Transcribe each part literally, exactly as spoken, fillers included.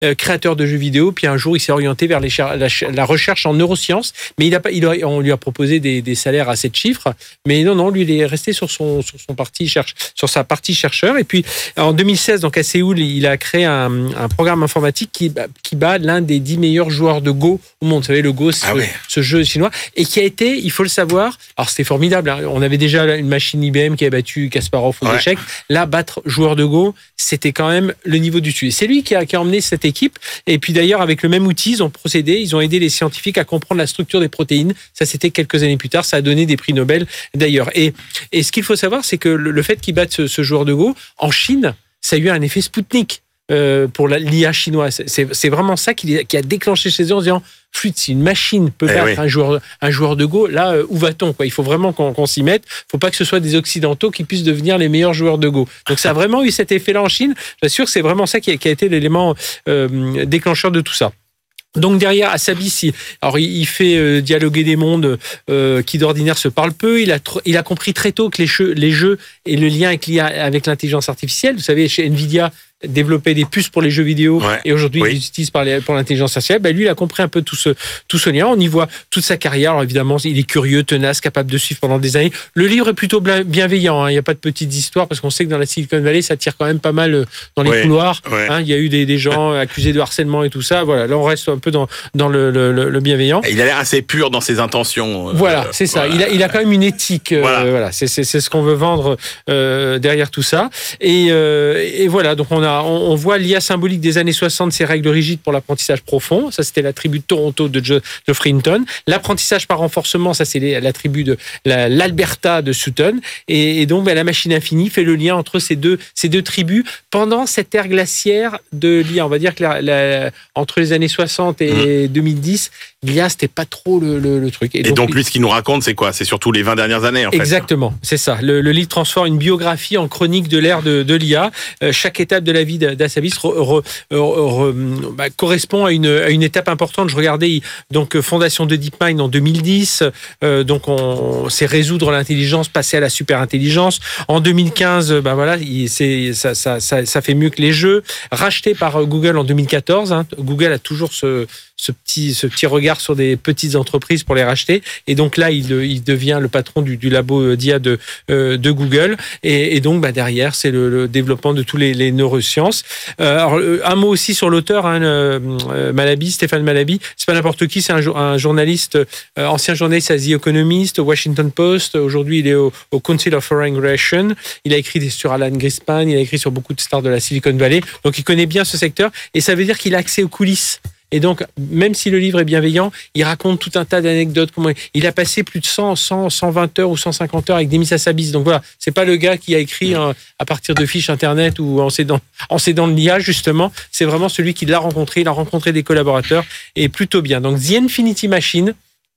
euh, créateur de jeux vidéo, puis un jour il s'est orienté vers les cher- la, la recherche en neurosciences, mais il a pas, il a, on lui a proposé des, des salaires à sept chiffres, mais non, non, lui il est resté sur son, sur son parti cherche, sur sa partie chercheur, et puis en deux mille seize, donc à Séoul, il a créé un, un programme informatique qui, qui bat l'un des dix meilleurs joueurs de Go au monde. Vous savez, le Go, c'est ah ce, ouais. ce jeu chinois, et qui a été, il faut le savoir, alors c'était formidable, hein, on avait déjà une machine I B M qui a battu Kasparov aux ouais. échecs, là, battre joueur de Go, c'était quand même le niveau du dessus. Et c'est lui qui a, qui a emmené cette équipe, et puis d'ailleurs, avec le même outil, ils ont procédé, ils ont aidé les scientifiques à comprendre la structure des protéines, ça c'était quelques années plus tard, ça a donné des prix Nobel d'ailleurs. Et, et ce qu'il faut savoir, c'est que le, le fait qu'ils battent ce, ce joueur de Go, en Chine, ça a eu un effet Spoutnik. Euh, pour la, l'I A chinoise. C'est, c'est vraiment ça qui, qui a déclenché chez eux en disant flûte, si une machine peut battre eh oui. un, joueur, un joueur de Go, là, euh, où va-t-on quoi? Il faut vraiment qu'on, qu'on s'y mette. Il ne faut pas que ce soit des Occidentaux qui puissent devenir les meilleurs joueurs de Go. Donc ça a vraiment eu cet effet-là en Chine. J'assure que c'est vraiment ça qui a, qui a été l'élément euh, déclencheur de tout ça. Donc derrière Assabis, alors il fait euh, dialoguer des mondes euh, qui d'ordinaire se parlent peu. Il a tr- il a compris très tôt que les jeux, les jeux et le lien avec, avec l'intelligence artificielle. Vous savez, chez Nvidia, développer des puces pour les jeux vidéo ouais, et aujourd'hui oui. ils utilisent par les, pour l'intelligence artificielle. Ben lui, il a compris un peu tout ce tout ce lien. On y voit toute sa carrière. Alors évidemment, il est curieux, tenace, capable de suivre pendant des années. Le livre est plutôt bienveillant. Hein. Il n'y a pas de petites histoires parce qu'on sait que dans la Silicon Valley, ça tire quand même pas mal dans les ouais, couloirs. Ouais. Hein. Il y a eu des, des gens accusés de harcèlement et tout ça. Voilà. Là, on reste un peu dans dans le, le, le bienveillant. Il a l'air assez pur dans ses intentions. Voilà, c'est ça. Voilà. Il a il a quand même une éthique. Voilà. Euh, voilà. C'est, c'est c'est ce qu'on veut vendre euh, derrière tout ça. Et euh, et voilà. Donc on a on, on voit l'I A symbolique des années soixante, ses règles rigides pour l'apprentissage profond. Ça, c'était la tribu de Toronto de Geoffrey Hinton. L'apprentissage par renforcement, ça, c'est la tribu de la, l'Alberta de Sutton. Et, et donc, ben, la machine infinie fait le lien entre ces deux, ces deux tribus pendant cette ère glaciaire de l'I A. On va dire que la, la, entre les années soixante et mmh. deux mille dix, l'I A, c'était pas trop le, le, le truc. Et, et donc, donc, lui, ce qu'il nous raconte, c'est quoi? C'est surtout les vingt dernières années, en fait. Exactement, c'est ça. Le, le livre transforme une biographie en chronique de l'ère de, de l'I A. Euh, chaque étape de la vie d'Assabis re, re, re, bah, correspond à une, à une étape importante. Je regardais donc fondation de DeepMind en deux mille dix. Euh, donc on c'est résoudre l'intelligence, passer à la super intelligence. En deux mille quinze, bah voilà, il, c'est ça, ça, ça, ça fait mieux que les jeux. Racheté par Google en deux mille quatorze. Hein. Google a toujours ce ce petit ce petit regard sur des petites entreprises pour les racheter. Et donc là, il, il devient le patron du, du labo d'I A de euh, de Google. Et, et donc bah derrière, c'est le, le développement de tous les, les neurosciences. Euh, alors, un mot aussi sur l'auteur, hein, euh, Malaby, Stéphane Malaby. C'est pas n'importe qui, c'est un, un journaliste, euh, ancien journaliste à The Economist, au Washington Post. Aujourd'hui, il est au, au Council of Foreign Relations. Il a écrit sur Alan Greenspan, il a écrit sur beaucoup de stars de la Silicon Valley. Donc, il connaît bien ce secteur et ça veut dire qu'il a accès aux coulisses. Et donc, même si le livre est bienveillant, il raconte tout un tas d'anecdotes. Comment il a passé plus de cent, cent, cent vingt heures ou cent cinquante heures avec Demis Hassabis. Donc voilà, c'est pas le gars qui a écrit hein, à partir de fiches internet ou en s'aidant, en s'aidant de l'I A justement. C'est vraiment celui qui l'a rencontré. Il a rencontré des collaborateurs et plutôt bien. Donc The Infinity Machine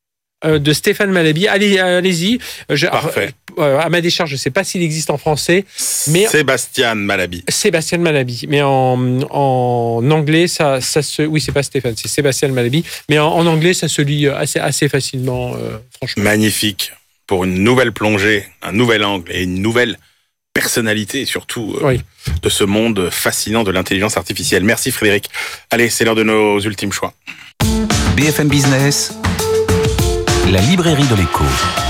de Stéphane Malaby. Allez, allez-y. Je, Parfait. Euh, à ma décharge, je ne sais pas s'il existe en français. Mais Sébastien Malaby. Sébastien Malaby. Mais en, en anglais, ça, ça se... Oui, c'est pas Stéphane, c'est Sébastien Malaby. Mais en, en anglais, ça se lit assez, assez facilement, euh, franchement. Magnifique. Pour une nouvelle plongée, un nouvel angle et une nouvelle personnalité, surtout, euh, oui. de ce monde fascinant de l'intelligence artificielle. Merci Frédéric. Allez, c'est l'heure de nos ultimes choix. B F M Business, la librairie de l'écho.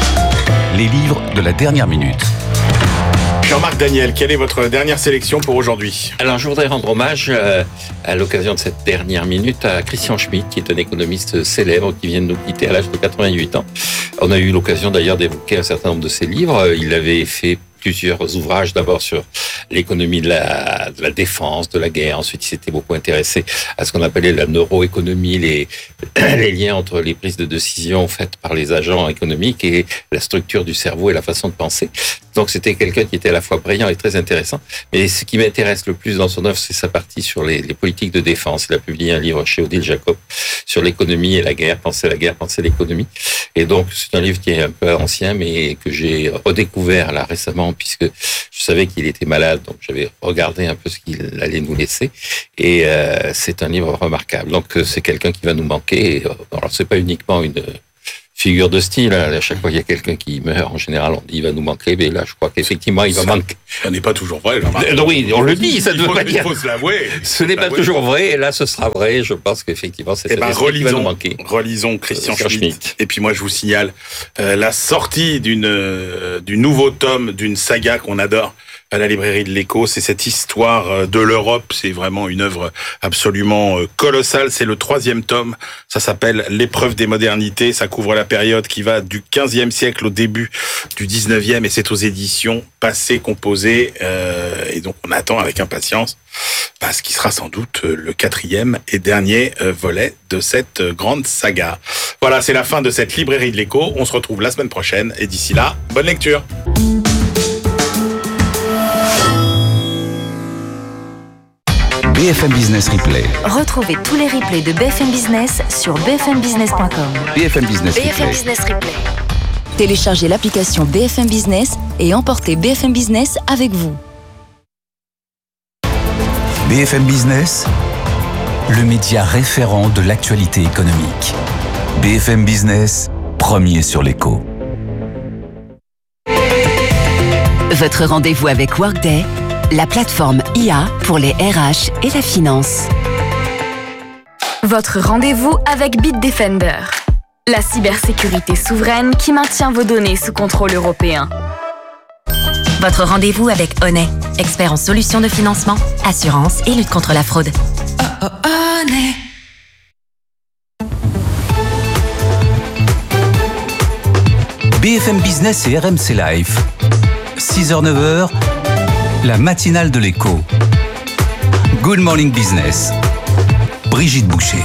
Les livres de la dernière minute. Jean-Marc Daniel, quelle est votre dernière sélection pour aujourd'hui? Alors, je voudrais rendre hommage euh, à l'occasion de cette dernière minute à Christian Schmitt, qui est un économiste célèbre qui vient de nous quitter à l'âge de quatre-vingt-huit ans. On a eu l'occasion d'ailleurs d'évoquer un certain nombre de ses livres. Il avait fait plusieurs ouvrages, d'abord sur l'économie de la, de la défense, de la guerre. Ensuite, il s'était beaucoup intéressé à ce qu'on appelait la neuroéconomie, les, les liens entre les prises de décision faites par les agents économiques et la structure du cerveau et la façon de penser. Donc, c'était quelqu'un qui était à la fois brillant et très intéressant. Mais ce qui m'intéresse le plus dans son œuvre, c'est sa partie sur les, les politiques de défense. Il a publié un livre chez Odile Jacob sur l'économie et la guerre, penser la guerre, penser l'économie. Et donc, c'est un livre qui est un peu ancien, mais que j'ai redécouvert là récemment, puisque je savais qu'il était malade, donc j'avais regardé un peu ce qu'il allait nous laisser. Et euh, c'est un livre remarquable. Donc, c'est quelqu'un qui va nous manquer. Alors, c'est pas uniquement une figure de style. À chaque fois qu'il y a quelqu'un qui meurt, en général, on dit il va nous manquer. Mais là, je crois qu'effectivement, il va ça, manquer. Ça n'est pas toujours vrai. Euh, oui, on le dit, ça ne veut pas dire. Il faut se l'avouer. Ce n'est pas toujours vrai. Et là, ce sera vrai. Je pense qu'effectivement, c'est eh ben, qui va nous manquer. Relisons Christian Schmitt. Schmitt. Et puis moi, je vous signale euh, la sortie d'une euh, du nouveau tome d'une saga qu'on adore à la librairie de l'Écho. C'est cette histoire de l'Europe. C'est vraiment une œuvre absolument colossale. C'est le troisième tome. Ça s'appelle L'épreuve des modernités. Ça couvre la période qui va du quinzième siècle au début du dix-neuvième et c'est aux éditions Passé Composé. Euh, et donc, on attend avec impatience bah, ce qui sera sans doute le quatrième et dernier volet de cette grande saga. Voilà, c'est la fin de cette librairie de l'Écho. On se retrouve la semaine prochaine et d'ici là, bonne lecture. B F M Business Replay. Retrouvez tous les replays de B F M Business sur b f m business point com. B F M Business B F M Replay. Business Replay. Téléchargez l'application B F M Business et emportez B F M Business avec vous. B F M Business, le média référent de l'actualité économique. B F M Business, premier sur l'écho. Votre rendez-vous avec Workday, la plateforme I A pour les R H et la finance. Votre rendez-vous avec Bitdefender, la cybersécurité souveraine qui maintient vos données sous contrôle européen. Votre rendez-vous avec Honnet, expert en solutions de financement, assurance et lutte contre la fraude. Oh, oh, Honnet. B F M Business et R M C Life. six heures neuf heures, la matinale de l'écho. Good Morning Business. Brigitte Boucher.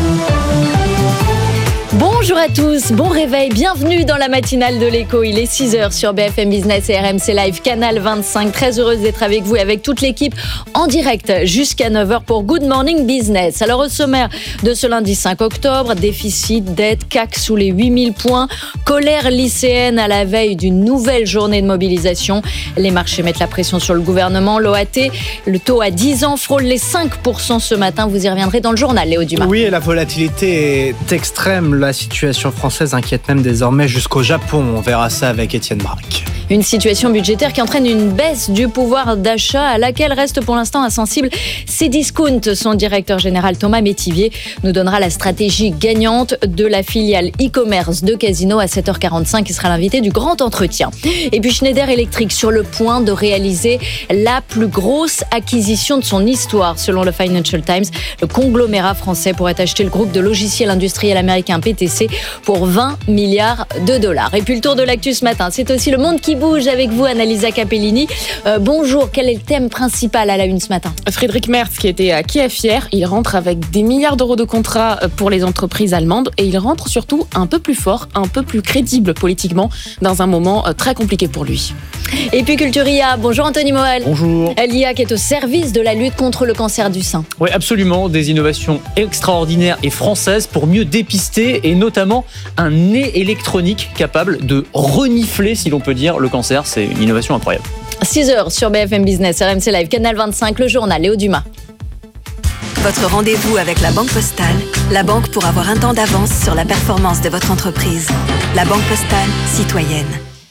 Bonjour à tous, bon réveil, bienvenue dans la matinale de l'écho. Il est six heures sur B F M Business et R M C Live, Canal vingt-cinq. Très heureuse d'être avec vous et avec toute l'équipe en direct jusqu'à neuf heures pour Good Morning Business. Alors au sommaire de ce lundi cinq octobre, déficit, dette, C A C sous les huit mille points, colère lycéenne à la veille d'une nouvelle journée de mobilisation. Les marchés mettent la pression sur le gouvernement. L'O A T, le taux à dix ans frôle les cinq pour cent ce matin. Vous y reviendrez dans le journal, Léo Dumas. Oui, et la volatilité est extrême. La situation française inquiète même désormais jusqu'au Japon. On verra ça avec Étienne Braque. Une situation budgétaire qui entraîne une baisse du pouvoir d'achat à laquelle reste pour l'instant insensible Cdiscount. Son directeur général Thomas Métivier nous donnera la stratégie gagnante de la filiale e-commerce de Casino à sept heures quarante-cinq. Il sera l'invité du grand entretien. Et puis Schneider Electric sur le point de réaliser la plus grosse acquisition de son histoire. Selon le Financial Times, le conglomérat français pourrait acheter le groupe de logiciels industriels américain P T C pour vingt milliards de dollars. Et puis le tour de l'actu ce matin, c'est aussi le monde qui bouge avec vous, Annalisa Capellini. Euh, bonjour, quel est le thème principal à la une ce matin ? Friedrich Merz qui était à Kiev hier, il rentre avec des milliards d'euros de contrats pour les entreprises allemandes et il rentre surtout un peu plus fort, un peu plus crédible politiquement dans un moment très compliqué pour lui. Et puis Culture I A, bonjour Anthony Moal. Bonjour. L'I A qui est au service de la lutte contre le cancer du sein. Oui, absolument, des innovations extraordinaires et françaises pour mieux dépister et notamment un nez électronique capable de renifler, si l'on peut dire, le cancer. C'est une innovation incroyable. six heures sur B F M Business, R M C Live, Canal vingt-cinq, le journal, Léo Dumas. Votre rendez-vous avec la Banque Postale, la banque pour avoir un temps d'avance sur la performance de votre entreprise. La Banque Postale, citoyenne.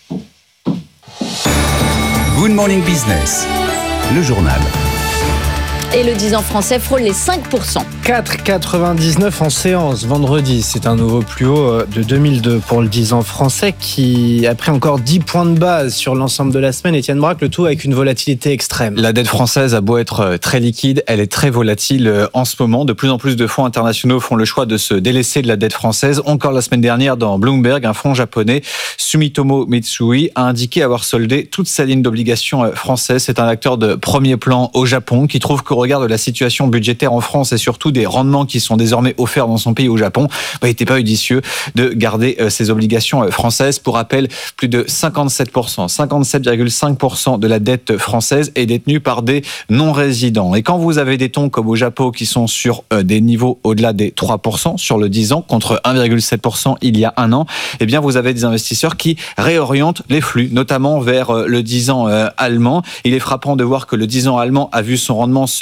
Good Morning Business, le journal. Et le dix ans français frôle les cinq pour cent. quatre virgule quatre-vingt-dix-neuf en séance vendredi. C'est un nouveau plus haut de deux mille deux pour le dix ans français qui a pris encore dix points de base sur l'ensemble de la semaine. Étienne Braque, le tout avec une volatilité extrême. La dette française a beau être très liquide, elle est très volatile en ce moment. De plus en plus de fonds internationaux font le choix de se délaisser de la dette française. Encore la semaine dernière, dans Bloomberg, un fonds japonais, Sumitomo Mitsui, a indiqué avoir soldé toute sa ligne d'obligations française. C'est un acteur de premier plan au Japon qui trouve qu'au regard de la situation budgétaire en France et surtout des rendements qui sont désormais offerts dans son pays au Japon, bah, il n'était pas judicieux de garder euh, ses obligations euh, françaises. Pour rappel, plus de cinquante-sept pour cent, cinquante-sept virgule cinq pour cent de la dette française est détenue par des non-résidents. Et quand vous avez des taux comme au Japon qui sont sur euh, des niveaux au-delà des trois pour cent sur le dix ans, contre un virgule sept pour cent il y a un an, eh bien vous avez des investisseurs qui réorientent les flux, notamment vers euh, le dix ans euh, allemand. Il est frappant de voir que le dix ans allemand a vu son rendement se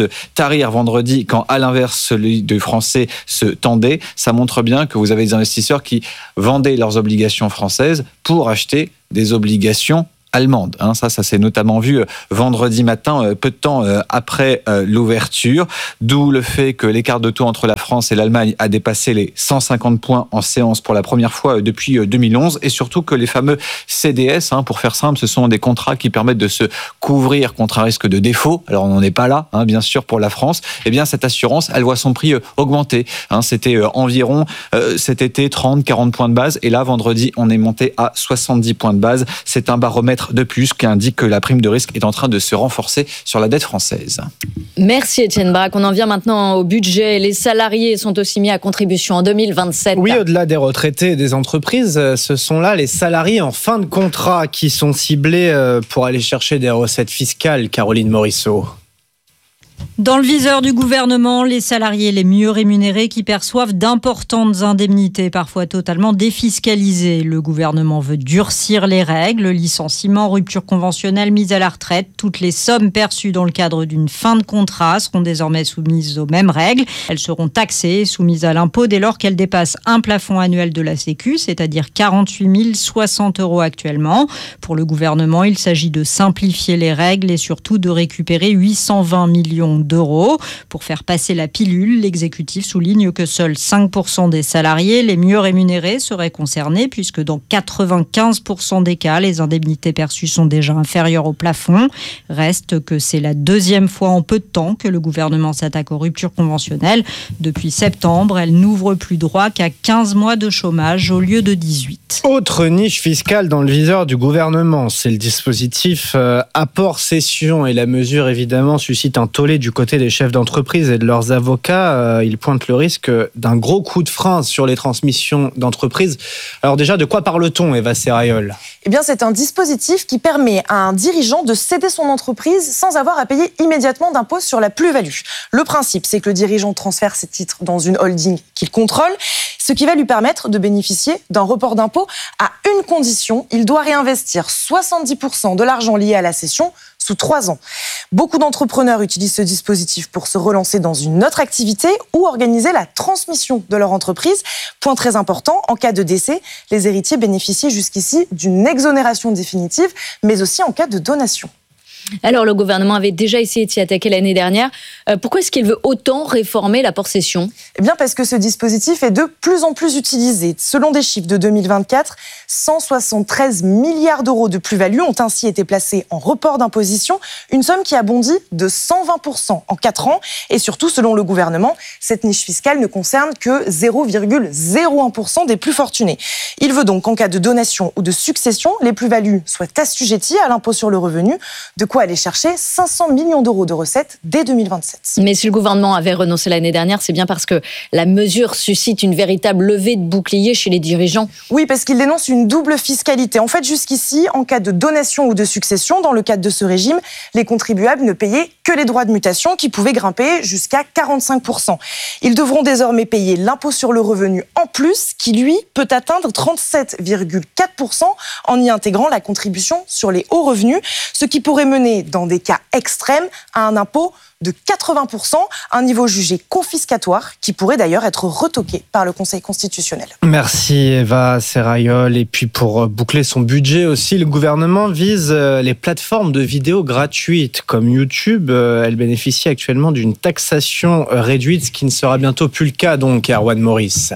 se tarir vendredi quand, à l'inverse, celui des Français se tendait. Ça montre bien que vous avez des investisseurs qui vendaient leurs obligations françaises pour acheter des obligations allemande. Hein, ça, ça s'est notamment vu vendredi matin, peu de temps après l'ouverture. D'où le fait que l'écart de taux entre la France et l'Allemagne a dépassé les cent cinquante points en séance pour la première fois depuis deux mille onze. Et surtout que les fameux C D S, hein, pour faire simple, ce sont des contrats qui permettent de se couvrir contre un risque de défaut. Alors, on n'en est pas là, hein, bien sûr, pour la France. Eh bien, cette assurance, elle voit son prix augmenter. Hein, c'était environ euh, cet été trente à quarante points de base. Et là, vendredi, on est monté à soixante-dix points de base. C'est un baromètre de plus qui indique que la prime de risque est en train de se renforcer sur la dette française. Merci Étienne Braque. On en vient maintenant au budget. Les salariés sont aussi mis à contribution en deux mille vingt-sept. Oui, au-delà des retraités et des entreprises, ce sont là les salariés en fin de contrat qui sont ciblés pour aller chercher des recettes fiscales. Caroline Morisseau. Dans le viseur du gouvernement, les salariés les mieux rémunérés qui perçoivent d'importantes indemnités, parfois totalement défiscalisées. Le gouvernement veut durcir les règles, licenciement, rupture conventionnelle, mise à la retraite. Toutes les sommes perçues dans le cadre d'une fin de contrat seront désormais soumises aux mêmes règles. Elles seront taxées et soumises à l'impôt dès lors qu'elles dépassent un plafond annuel de la Sécu, c'est-à-dire quarante-huit mille soixante euros actuellement. Pour le gouvernement, il s'agit de simplifier les règles et surtout de récupérer huit cent vingt millions d'euros. Pour faire passer la pilule, l'exécutif souligne que seuls cinq pour cent des salariés les mieux rémunérés seraient concernés puisque dans quatre-vingt-quinze pour cent des cas, les indemnités perçues sont déjà inférieures au plafond. Reste que c'est la deuxième fois en peu de temps que le gouvernement s'attaque aux ruptures conventionnelles. Depuis septembre, elle n'ouvre plus droit qu'à quinze mois de chômage au lieu de dix-huit. Autre niche fiscale dans le viseur du gouvernement, c'est le dispositif euh, apport-cession et la mesure évidemment suscite un tollé du côté des chefs d'entreprise et de leurs avocats. Euh, ils pointent le risque d'un gros coup de frein sur les transmissions d'entreprises. Alors déjà, de quoi parle-t-on, Eva Serrayol ? Eh bien, c'est un dispositif qui permet à un dirigeant de céder son entreprise sans avoir à payer immédiatement d'impôt sur la plus-value. Le principe, c'est que le dirigeant transfère ses titres dans une holding qu'il contrôle, ce qui va lui permettre de bénéficier d'un report d'impôt à une condition. Il doit réinvestir soixante-dix pour cent de l'argent lié à la cession sous trois ans. Beaucoup d'entrepreneurs utilisent ce dispositif pour se relancer dans une autre activité ou organiser la transmission de leur entreprise. Point très important, en cas de décès, les héritiers bénéficient jusqu'ici d'une exonération définitive, mais aussi en cas de donation. Alors, le gouvernement avait déjà essayé de s'y attaquer l'année dernière. Euh, pourquoi est-ce qu'il veut autant réformer l'apport-cession ? Eh bien, parce que ce dispositif est de plus en plus utilisé. Selon des chiffres de deux mille vingt-quatre, cent soixante-treize milliards d'euros de plus-value ont ainsi été placés en report d'imposition, une somme qui a bondi de cent vingt pour cent en quatre ans. Et surtout, selon le gouvernement, cette niche fiscale ne concerne que zéro virgule zéro un pour cent des plus fortunés. Il veut donc qu'en cas de donation ou de succession, les plus-values soient assujetties à l'impôt sur le revenu, de quoi aller chercher cinq cents millions d'euros de recettes dès deux mille vingt-sept. Mais si le gouvernement avait renoncé l'année dernière, c'est bien parce que la mesure suscite une véritable levée de bouclier chez les dirigeants. Oui, parce qu'il dénonce une double fiscalité. En fait, jusqu'ici, en cas de donation ou de succession, dans le cadre de ce régime, les contribuables ne payaient que les droits de mutation qui pouvaient grimper jusqu'à quarante-cinq pour cent. Ils devront désormais payer l'impôt sur le revenu en plus, qui lui peut atteindre trente-sept virgule quatre pour cent en y intégrant la contribution sur les hauts revenus, ce qui pourrait mener dans des cas extrêmes, à un impôt de quatre-vingts pour cent, un niveau jugé confiscatoire qui pourrait d'ailleurs être retoqué par le Conseil constitutionnel. Merci Eva Serrayol. Et puis pour boucler son budget aussi, le gouvernement vise les plateformes de vidéos gratuites comme YouTube. Elle bénéficie actuellement d'une taxation réduite, ce qui ne sera bientôt plus le cas donc, Erwan Maurice.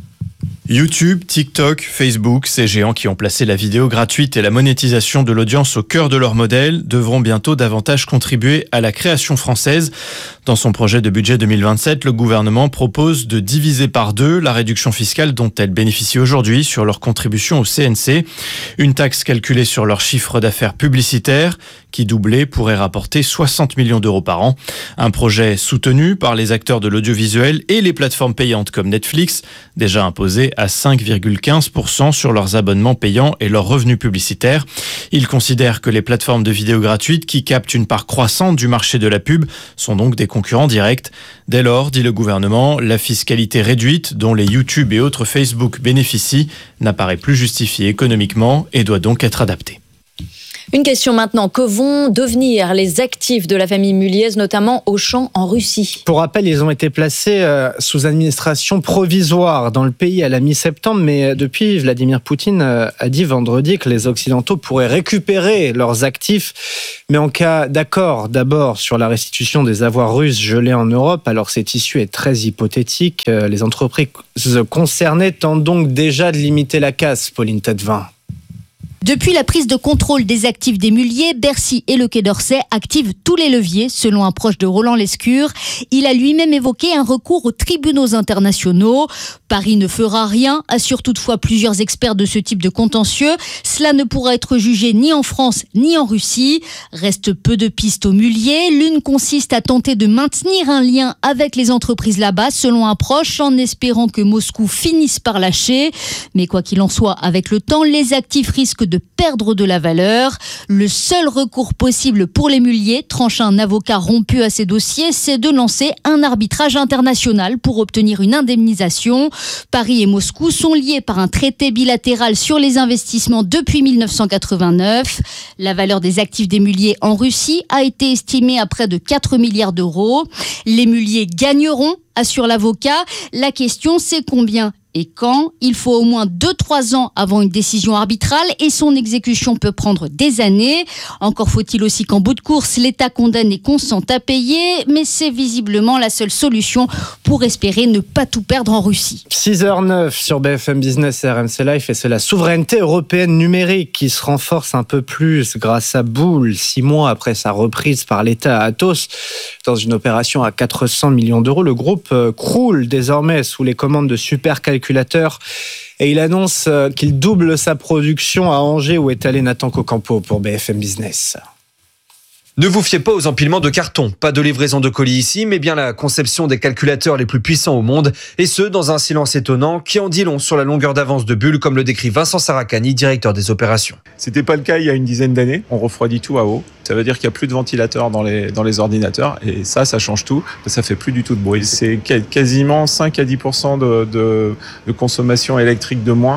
YouTube, TikTok, Facebook, ces géants qui ont placé la vidéo gratuite et la monétisation de l'audience au cœur de leur modèle devront bientôt davantage contribuer à la création française. Dans son projet de budget deux mille vingt-sept, le gouvernement propose de diviser par deux la réduction fiscale dont elles bénéficient aujourd'hui sur leur contribution au C N C. Une taxe calculée sur leur chiffre d'affaires publicitaire qui, doublée, pourrait rapporter soixante millions d'euros par an. Un projet soutenu par les acteurs de l'audiovisuel et les plateformes payantes comme Netflix, déjà imposées à cinq virgule quinze pour cent sur leurs abonnements payants et leurs revenus publicitaires. Ils considèrent que les plateformes de vidéos gratuites qui captent une part croissante du marché de la pub sont donc des concurrents directs. Dès lors, dit le gouvernement, la fiscalité réduite dont les YouTube et autres Facebook bénéficient n'apparaît plus justifiée économiquement et doit donc être adaptée. Une question maintenant, que vont devenir les actifs de la famille Muliez, notamment Auchan en Russie? Pour rappel, ils ont été placés sous administration provisoire dans le pays à la mi-septembre, mais depuis, Vladimir Poutine a dit vendredi que les Occidentaux pourraient récupérer leurs actifs, mais en cas d'accord d'abord sur la restitution des avoirs russes gelés en Europe. Alors cette issue est très hypothétique. Les entreprises concernées tentent donc déjà de limiter la casse, Pauline Tadevin. Depuis la prise de contrôle des actifs des Muliez, Bercy et le Quai d'Orsay activent tous les leviers, selon un proche de Roland Lescure. Il a lui-même évoqué un recours aux tribunaux internationaux. Paris ne fera rien, assurent toutefois plusieurs experts de ce type de contentieux. Cela ne pourra être jugé ni en France ni en Russie. Reste peu de pistes aux Muliez. L'une consiste à tenter de maintenir un lien avec les entreprises là-bas, selon un proche, en espérant que Moscou finisse par lâcher. Mais quoi qu'il en soit, avec le temps, les actifs risquent de de perdre de la valeur. Le seul recours possible pour les Muliez, tranche un avocat rompu à ces dossiers, c'est de lancer un arbitrage international pour obtenir une indemnisation. Paris et Moscou sont liés par un traité bilatéral sur les investissements depuis mille neuf cent quatre-vingt-neuf. La valeur des actifs des Muliez en Russie a été estimée à près de quatre milliards d'euros. Les Muliez gagneront, assure l'avocat. La question, c'est combien et quand? Il faut au moins deux à trois ans avant une décision arbitrale et son exécution peut prendre des années. Encore faut-il aussi qu'en bout de course, l'État condamné consente à payer, mais c'est visiblement la seule solution pour espérer ne pas tout perdre en Russie. six heures neuf sur B F M Business et R M C Life, et c'est la souveraineté européenne numérique qui se renforce un peu plus grâce à Boule, six mois après sa reprise par l'État à Atos. Dans une opération à quatre cents millions d'euros, le groupe croule désormais sous les commandes de supercalculateurs. Et il annonce qu'il double sa production à Angers où est allé Nathan Cocampo pour B F M Business. Ne vous fiez pas aux empilements de carton. Pas de livraison de colis ici, mais bien la conception des calculateurs les plus puissants au monde. Et ce, dans un silence étonnant qui en dit long sur la longueur d'avance de Bulle, comme le décrit Vincent Saracani, directeur des opérations. C'était pas le cas il y a une dizaine d'années. On refroidit tout à eau. Ça veut dire qu'il n'y a plus de ventilateurs dans les, dans les ordinateurs. Et ça, ça change tout. Ça fait plus du tout de bruit. C'est quasiment cinq à dix pour cent de, de, de consommation électrique de moins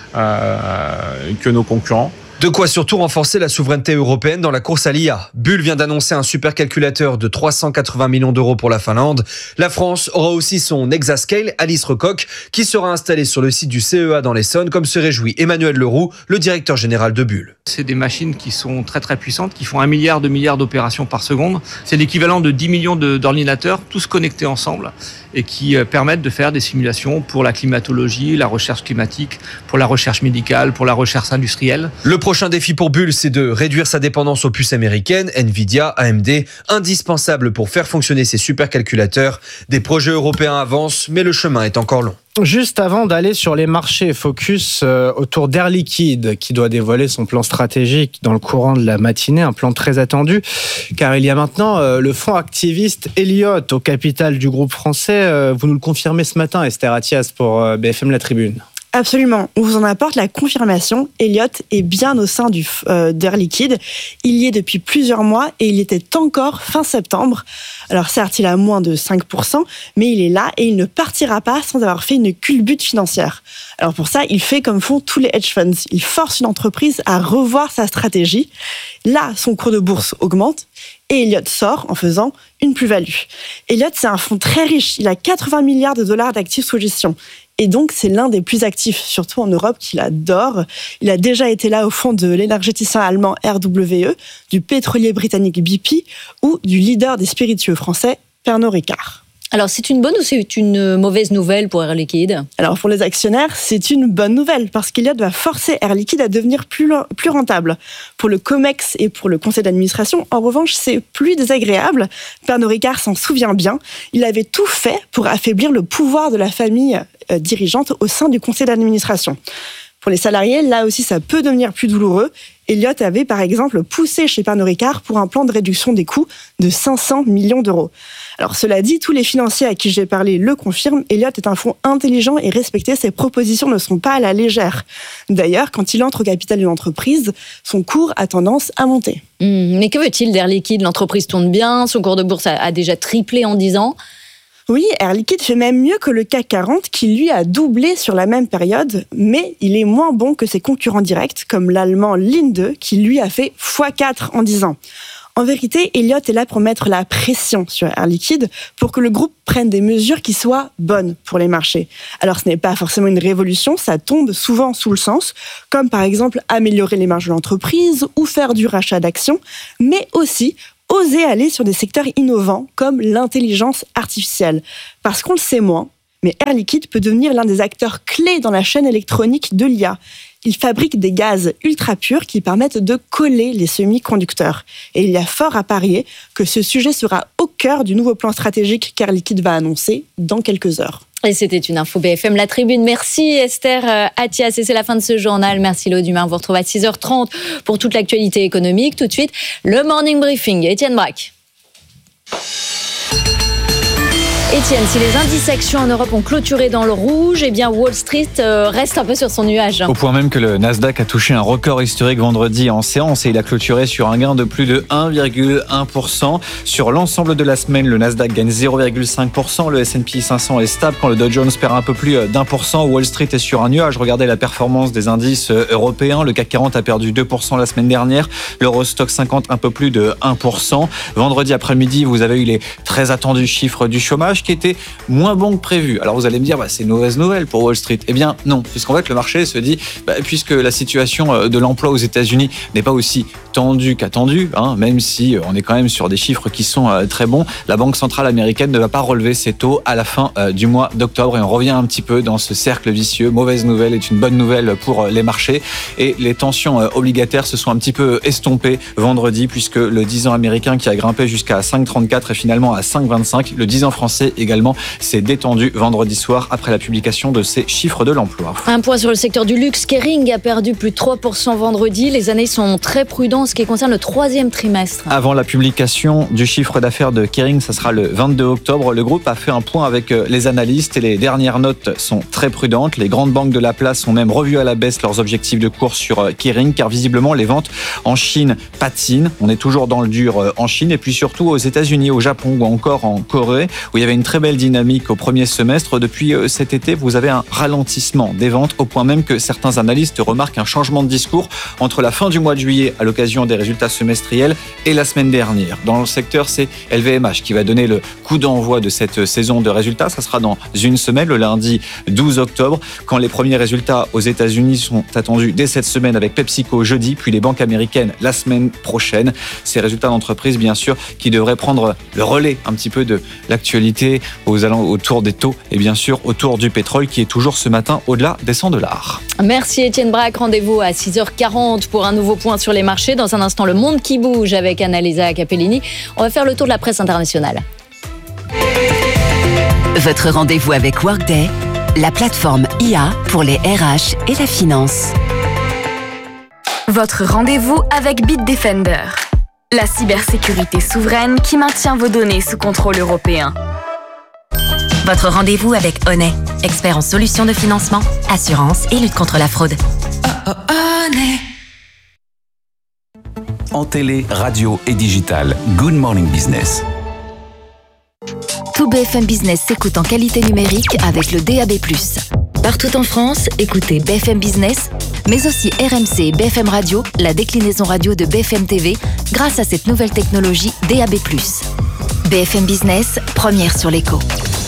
euh, que nos concurrents. De quoi surtout renforcer la souveraineté européenne dans la course à l'I A. Bull vient d'annoncer un supercalculateur de trois cent quatre-vingts millions d'euros pour la Finlande. La France aura aussi son Exascale Alice Recoq qui sera installé sur le site du C E A dans l'Essonne, comme se réjouit Emmanuel Leroux, le directeur général de Bull. C'est des machines qui sont très très puissantes, qui font un milliard de milliards d'opérations par seconde. C'est l'équivalent de dix millions de, d'ordinateurs, tous connectés ensemble, et qui permettent de faire des simulations pour la climatologie, la recherche climatique, pour la recherche médicale, pour la recherche industrielle. Le prochain défi pour Bull, c'est de réduire sa dépendance aux puces américaines, Nvidia, A M D, indispensables pour faire fonctionner ces supercalculateurs. Des projets européens avancent, mais le chemin est encore long. Juste avant d'aller sur les marchés, focus euh, autour d'Air Liquide qui doit dévoiler son plan stratégique dans le courant de la matinée, un plan très attendu car il y a maintenant euh, le fonds activiste Elliott au capital du groupe français. Euh, vous nous le confirmez ce matin, Esther Attias pour euh, B F M La Tribune. Absolument, on vous en apporte la confirmation. Elliott est bien au sein du, euh, d'Air Liquide. Il y est depuis plusieurs mois et il était encore fin septembre. Alors certes, il a moins de cinq pour cent, mais il est là et il ne partira pas sans avoir fait une culbute financière. Alors pour ça, il fait comme font tous les hedge funds. Il force une entreprise à revoir sa stratégie. Là, son cours de bourse augmente et Elliott sort en faisant une plus-value. Elliott, c'est un fonds très riche. Il a quatre-vingts milliards de dollars d'actifs sous gestion. Et donc, c'est l'un des plus actifs, surtout en Europe, qu'il adore. Il a déjà été là au fond de l'énergéticien allemand R W E, du pétrolier britannique B P ou du leader des spiritueux français, Pernod Ricard. Alors, c'est une bonne ou c'est une mauvaise nouvelle pour Air Liquide ? Alors, pour les actionnaires, c'est une bonne nouvelle parce qu'Elliott va forcer Air Liquide à devenir plus, plus rentable. Pour le COMEX et pour le conseil d'administration, en revanche, c'est plus désagréable. Pernod Ricard s'en souvient bien. Il avait tout fait pour affaiblir le pouvoir de la famille euh, dirigeante au sein du conseil d'administration. Pour les salariés, là aussi, ça peut devenir plus douloureux. Elliott avait, par exemple, poussé chez Pernod Ricard pour un plan de réduction des coûts de cinq cents millions d'euros. Alors, cela dit, tous les financiers à qui j'ai parlé le confirment. Elliott est un fonds intelligent et respecté. Ses propositions ne sont pas à la légère. D'ailleurs, quand il entre au capital d'une entreprise, son cours a tendance à monter. Mmh, mais que veut-il d'Air Liquide ? L'entreprise tourne bien, son cours de bourse a, a déjà triplé en dix ans. Oui, Air Liquide fait même mieux que le C A C quarante qui lui a doublé sur la même période, mais il est moins bon que ses concurrents directs comme l'allemand Linde qui lui a fait fois quatre en dix ans. En vérité, Elliott est là pour mettre la pression sur Air Liquide pour que le groupe prenne des mesures qui soient bonnes pour les marchés. Alors ce n'est pas forcément une révolution, ça tombe souvent sous le sens, comme par exemple améliorer les marges de l'entreprise ou faire du rachat d'actions, mais aussi oser aller sur des secteurs innovants comme l'intelligence artificielle. Parce qu'on le sait moins, mais Air Liquide peut devenir l'un des acteurs clés dans la chaîne électronique de l'I A. Il fabrique des gaz ultra purs qui permettent de coller les semi-conducteurs. Et il y a fort à parier que ce sujet sera au cœur du nouveau plan stratégique qu'Air Liquide va annoncer dans quelques heures. Et c'était une info B F M La Tribune. Merci Esther Attias. Et c'est la fin de ce journal. Merci Léo Dumas. On vous retrouve à six heures trente pour toute l'actualité économique. Tout de suite, le Morning Briefing. Étienne Braque. Étienne, si les indices actions en Europe ont clôturé dans le rouge, eh bien Wall Street reste un peu sur son nuage. Au point même que le Nasdaq a touché un record historique vendredi en séance et il a clôturé sur un gain de plus de un virgule un pour cent. Sur l'ensemble de la semaine, le Nasdaq gagne zéro virgule cinq pour cent. Le S and P cinq cents est stable quand le Dow Jones perd un peu plus d'un pour cent. Wall Street est sur un nuage. Regardez la performance des indices européens. Le C A C quarante a perdu deux pour cent la semaine dernière. L'Eurostock cinquante un peu plus de un pour cent. Vendredi après-midi, vous avez eu les très attendus chiffres du chômage qui était moins bon que prévu. Alors vous allez me dire, bah, c'est une mauvaise nouvelle pour Wall Street. Eh bien non, puisqu'en fait le marché se dit, bah, puisque la situation de l'emploi aux États-Unis n'est pas aussi tendue qu'attendue, hein, même si on est quand même sur des chiffres qui sont euh, très bons, la Banque centrale américaine ne va pas relever ses taux à la fin euh, du mois d'octobre et on revient un petit peu dans ce cercle vicieux. Mauvaise nouvelle est une bonne nouvelle pour les marchés et les tensions euh, obligataires se sont un petit peu estompées vendredi puisque le dix ans américain qui a grimpé jusqu'à cinq virgule trente-quatre est finalement à cinq virgule vingt-cinq. Le dix ans français également s'est détendu vendredi soir après la publication de ces chiffres de l'emploi. Un point sur le secteur du luxe. Kering a perdu plus de trois pour cent vendredi. Les analystes sont très prudents en ce qui concerne le troisième trimestre. Avant la publication du chiffre d'affaires de Kering, ça sera le vingt-deux octobre, le groupe a fait un point avec les analystes et les dernières notes sont très prudentes. Les grandes banques de la place ont même revu à la baisse leurs objectifs de cours sur Kering car visiblement les ventes en Chine patinent. On est toujours dans le dur en Chine et puis surtout aux États-Unis, au Japon ou encore en Corée où il y avait une très belle dynamique au premier semestre. Depuis cet été, vous avez un ralentissement des ventes au point même que certains analystes remarquent un changement de discours entre la fin du mois de juillet à l'occasion des résultats semestriels et la semaine dernière. Dans le secteur, c'est L V M H qui va donner le coup d'envoi de cette saison de résultats. Ça sera dans une semaine, le lundi douze octobre, quand les premiers résultats aux États-Unis sont attendus dès cette semaine avec PepsiCo jeudi, puis les banques américaines la semaine prochaine. Ces résultats d'entreprise, bien sûr, qui devraient prendre le relais un petit peu de l'actualité aux autour des taux et bien sûr autour du pétrole qui est toujours ce matin au-delà des cent dollars. Merci Étienne Braque. Rendez-vous à six heures quarante pour un nouveau point sur les marchés. Dans un instant, le monde qui bouge avec Annalisa Capellini. On va faire le tour de la presse internationale. Votre rendez-vous avec Workday, la plateforme I A pour les R H et la finance. Votre rendez-vous avec Bitdefender, la cybersécurité souveraine qui maintient vos données sous contrôle européen. Votre rendez-vous avec Honey, expert en solutions de financement, assurance et lutte contre la fraude. Oh, oh, Honey. En télé, radio et digital, Good Morning Business. Tout B F M Business s'écoute en qualité numérique avec le D A B plus. Partout en France, écoutez B F M Business, mais aussi R M C et B F M Radio, la déclinaison radio de B F M T V, grâce à cette nouvelle technologie D A B plus. B F M Business, première sur l'écho.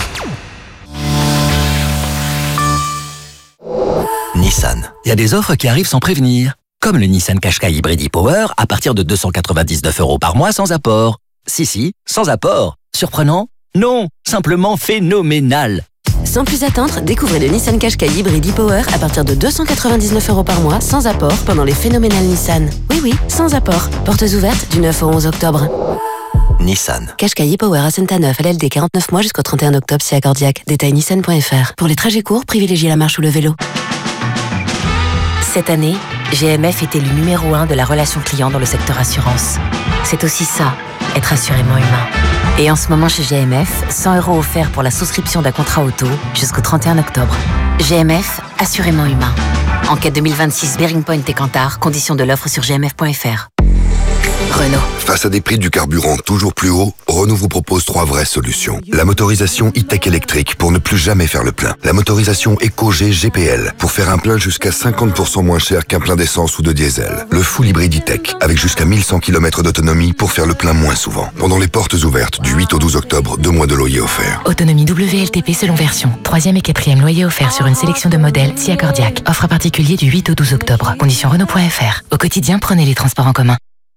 Nissan. Il y a des offres qui arrivent sans prévenir. Comme le Nissan Qashqai Hybrid e-Power à partir de deux cent quatre-vingt-dix-neuf euros par mois sans apport. Si, si, sans apport. Surprenant? Non, simplement phénoménal. Sans plus attendre, découvrez le Nissan Qashqai Hybrid e-Power à partir de deux cent quatre-vingt-dix-neuf euros par mois sans apport pendant les phénoménales Nissan. Oui, oui, sans apport. Portes ouvertes du neuf au onze octobre. Nissan. Qashqai e-Power à Senta-Neuf, L L D, quarante-neuf mois jusqu'au trente et un octobre, si accordiaque. Détail nissan point f r. Pour les trajets courts, privilégiez la marche ou le vélo. Cette année, G M F est élu numéro un de la relation client dans le secteur assurance. C'est aussi ça, être assurément humain. Et en ce moment chez G M F, cent euros offerts pour la souscription d'un contrat auto jusqu'au trente et un octobre. G M F, assurément humain. Enquête deux mille vingt-six Bearing Point et Kantar, conditions de l'offre sur g m f point f r. Renault. Face à des prix du carburant toujours plus hauts, Renault vous propose trois vraies solutions. La motorisation e-tech électrique pour ne plus jamais faire le plein. La motorisation EcoG G P L pour faire un plein jusqu'à cinquante pour cent moins cher qu'un plein d'essence ou de diesel. Le full hybride e-tech avec jusqu'à mille cent kilomètres d'autonomie pour faire le plein moins souvent. Pendant les portes ouvertes du huit au douze octobre, deux mois de loyer offert. Autonomie W L T P selon version. Troisième et quatrième loyer offert sur une sélection de modèles si accordiaque. Offre particulier du huit au douze octobre. Conditions Renault point F R. Au quotidien, prenez les transports en commun.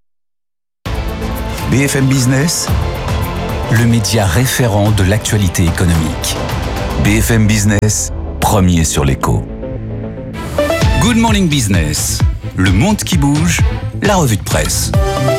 B F M Business, le média référent de l'actualité économique. B F M Business, premier sur l'écho. Good Morning Business, le monde qui bouge, la revue de presse.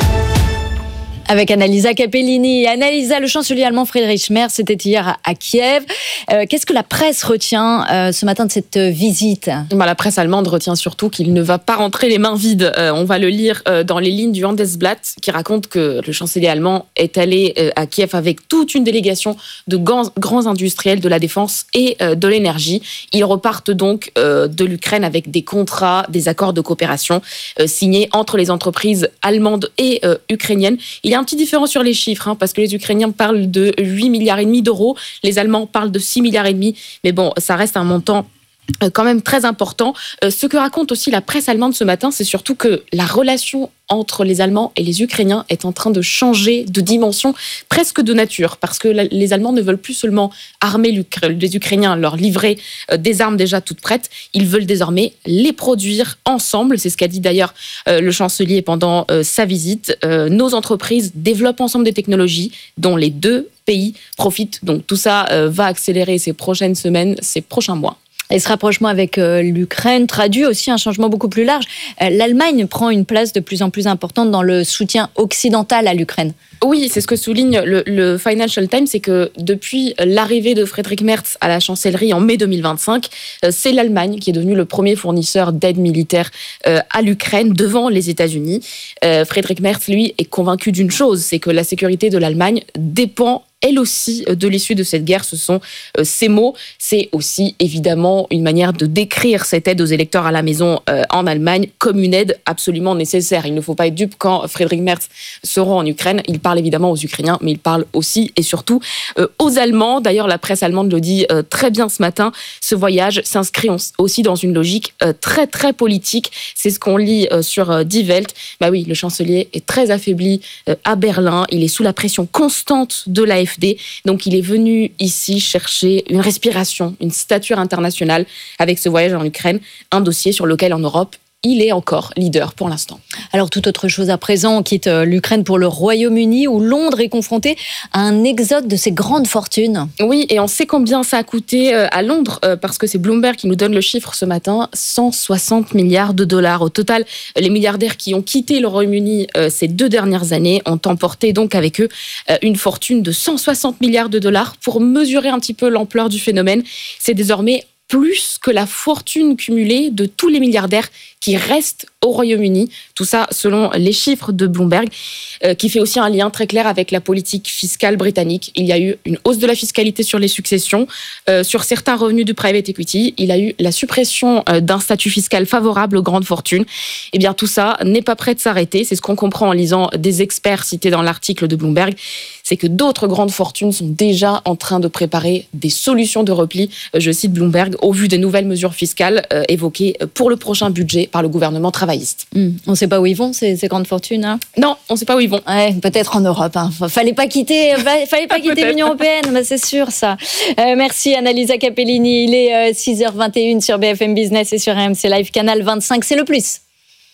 Avec Annalisa Capellini. Annalisa, le chancelier allemand Friedrich Merz était hier à Kiev. Euh, qu'est-ce que la presse retient euh, ce matin de cette visite ? bah, La presse allemande retient surtout qu'il ne va pas rentrer les mains vides. Euh, on va le lire euh, dans les lignes du Handelsblatt qui raconte que le chancelier allemand est allé euh, à Kiev avec toute une délégation de grands, grands industriels de la défense et euh, de l'énergie. Ils repartent donc euh, de l'Ukraine avec des contrats, des accords de coopération euh, signés entre les entreprises allemandes et euh, ukrainiennes. Il y a un petit différent sur les chiffres, hein, parce que les Ukrainiens parlent de huit milliards et demi d'euros, les Allemands parlent de six milliards et demi, mais bon, ça reste un montant euh, quand même très important. Euh, ce que raconte aussi la presse allemande ce matin, c'est surtout que la relation entre les Allemands et les Ukrainiens est en train de changer de dimension, presque de nature, parce que la, les Allemands ne veulent plus seulement armer les Ukrainiens, leur livrer euh, des armes déjà toutes prêtes, ils veulent désormais les produire ensemble. C'est ce qu'a dit d'ailleurs euh, le chancelier pendant euh, sa visite. Euh, nos entreprises développent ensemble des technologies dont les deux pays profitent. Donc tout ça euh, va accélérer ces prochaines semaines, ces prochains mois. Et ce rapprochement avec euh, l'Ukraine traduit aussi un changement beaucoup plus large. Euh, L'Allemagne prend une place de plus en plus importante dans le soutien occidental à l'Ukraine. Oui, c'est ce que souligne le, le Financial Times, c'est que depuis l'arrivée de Friedrich Merz à la chancellerie en mai deux mille vingt-cinq, euh, c'est l'Allemagne qui est devenue le premier fournisseur d'aide militaire euh, à l'Ukraine devant les États-Unis. Euh, Friedrich Merz, lui, est convaincu d'une chose, c'est que la sécurité de l'Allemagne dépend elle aussi de l'issue de cette guerre. Ce sont euh, ces mots. C'est aussi évidemment une manière de décrire cette aide aux électeurs à la maison euh, en Allemagne comme une aide absolument nécessaire. Il ne faut pas être dupe quand Friedrich Merz sera en Ukraine. Il parle évidemment aux Ukrainiens, mais il parle aussi et surtout euh, aux Allemands. D'ailleurs, la presse allemande le dit euh, très bien ce matin. Ce voyage s'inscrit aussi dans une logique euh, très très politique. C'est ce qu'on lit euh, sur euh, Die Welt. Bah oui, le chancelier est très affaibli euh, à Berlin. Il est sous la pression constante de l'A F D. Donc il est venu ici chercher une respiration, une stature internationale avec ce voyage en Ukraine, un dossier sur lequel en Europe, il est encore leader pour l'instant. Alors, toute autre chose à présent, on quitte l'Ukraine pour le Royaume-Uni, où Londres est confronté à un exode de ses grandes fortunes. Oui, et on sait combien ça a coûté à Londres, parce que c'est Bloomberg qui nous donne le chiffre ce matin, cent soixante milliards de dollars. Au total, les milliardaires qui ont quitté le Royaume-Uni ces deux dernières années ont emporté donc avec eux une fortune de cent soixante milliards de dollars. Pour mesurer un petit peu l'ampleur du phénomène, c'est désormais plus que la fortune cumulée de tous les milliardaires qui restent au Royaume-Uni. Tout ça selon les chiffres de Bloomberg, euh, qui fait aussi un lien très clair avec la politique fiscale britannique. Il y a eu une hausse de la fiscalité sur les successions, euh, sur certains revenus du private equity. Il y a eu la suppression euh, d'un statut fiscal favorable aux grandes fortunes. Eh bien, tout ça n'est pas prêt de s'arrêter. C'est ce qu'on comprend en lisant des experts cités dans l'article de Bloomberg. C'est que d'autres grandes fortunes sont déjà en train de préparer des solutions de repli, je cite Bloomberg, au vu des nouvelles mesures fiscales euh, évoquées pour le prochain budget par le gouvernement travailliste. Mmh. On ne sait pas où ils vont, ces, ces grandes fortunes, hein ? Non, on ne sait pas où ils vont. Ouais, peut-être en Europe. Hein. Fallait pas quitter, fallait pas quitter l'Union européenne, bah, c'est sûr ça. Euh, merci Annalisa Capellini. Il est euh, six heures vingt et une sur B F M Business et sur R M C Live, canal vingt-cinq, c'est le plus.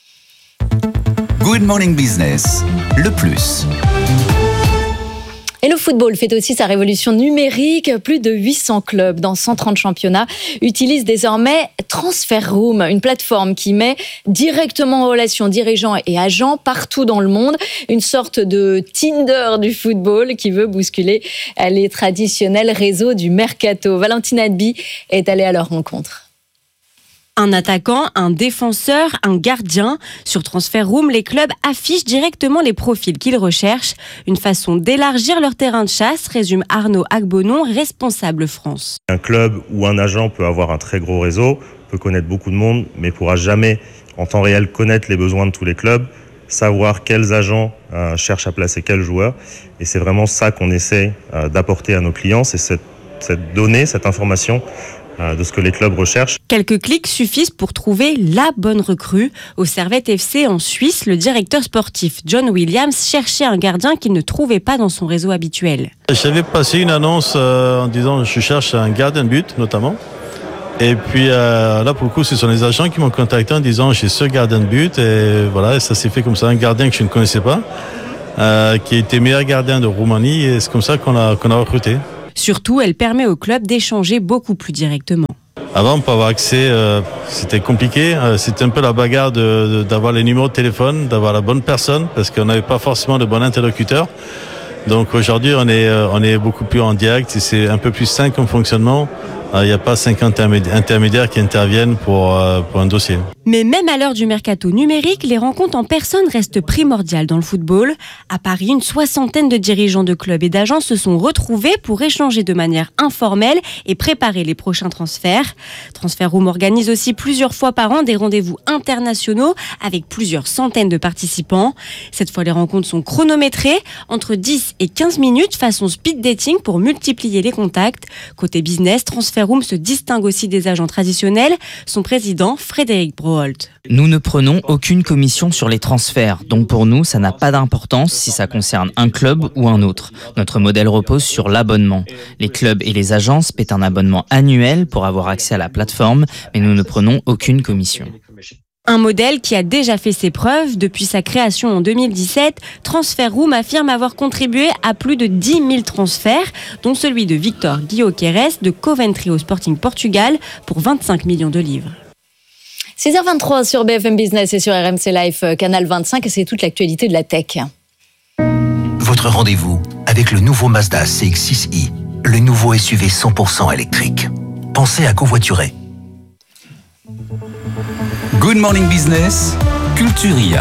Good Morning Business, le plus. Et le football fait aussi sa révolution numérique. Plus de huit cents clubs dans cent trente championnats utilisent désormais Transfer Room, une plateforme qui met directement en relation dirigeants et agents partout dans le monde. Une sorte de Tinder du football qui veut bousculer les traditionnels réseaux du mercato. Valentine Adby est allée à leur rencontre. Un attaquant, un défenseur, un gardien. Sur Transfer Room, les clubs affichent directement les profils qu'ils recherchent. Une façon d'élargir leur terrain de chasse, résume Arnaud Agbonon, responsable France. Un club ou un agent peut avoir un très gros réseau, peut connaître beaucoup de monde, mais pourra jamais en temps réel connaître les besoins de tous les clubs. savoir quels agents euh, cherchent à placer quels joueurs. Et c'est vraiment ça qu'on essaie euh, d'apporter à nos clients, c'est cette, cette donnée, cette information euh, de ce que les clubs recherchent. Quelques clics suffisent pour trouver la bonne recrue. Au Servette F C en Suisse, le directeur sportif John Williams cherchait un gardien qu'il ne trouvait pas dans son réseau habituel. J'avais passé une annonce euh, en disant je cherche un gardien de but notamment. Et puis euh, là, pour le coup, ce sont les agents qui m'ont contacté en disant j'ai ce gardien de but. Et voilà, ça s'est fait comme ça. Un gardien que je ne connaissais pas, euh, qui était meilleur gardien de Roumanie. Et c'est comme ça qu'on a, qu'on a recruté. Surtout, elle permet au club d'échanger beaucoup plus directement. Avant, pour avoir accès, euh, c'était compliqué. Euh, c'était un peu la bagarre de, de, d'avoir les numéros de téléphone, d'avoir la bonne personne, parce qu'on n'avait pas forcément de bon interlocuteur. Donc aujourd'hui, on est, euh, on est beaucoup plus en direct et c'est un peu plus simple comme fonctionnement. Il n'y a pas cinquante intermédiaires qui interviennent pour, euh, pour un dossier. Mais même à l'heure du mercato numérique, les rencontres en personne restent primordiales dans le football. À Paris, une soixantaine de dirigeants de clubs et d'agents se sont retrouvés pour échanger de manière informelle et préparer les prochains transferts. Transfer Room organise aussi plusieurs fois par an des rendez-vous internationaux avec plusieurs centaines de participants. Cette fois, les rencontres sont chronométrées entre dix et quinze minutes façon speed dating pour multiplier les contacts. Côté business, Transfer Room se distingue aussi des agents traditionnels. Son président, Frédéric Broholt. Nous ne prenons aucune commission sur les transferts, donc pour nous, ça n'a pas d'importance si ça concerne un club ou un autre. Notre modèle repose sur l'abonnement. Les clubs et les agences paient un abonnement annuel pour avoir accès à la plateforme, mais nous ne prenons aucune commission. Un modèle qui a déjà fait ses preuves. Depuis sa création en deux mille dix-sept, Transfer Room affirme avoir contribué à plus de dix mille transferts, dont celui de Victor Guioqueres de Coventry au Sporting Portugal pour vingt-cinq millions de livres. six heures vingt-trois sur B F M Business et sur R M C Life, Canal vingt-cinq, et c'est toute l'actualité de la tech. Votre rendez-vous avec le nouveau Mazda C X six i, le nouveau S U V cent pour cent électrique. Pensez à covoiturer. Good Morning Business, Culturia.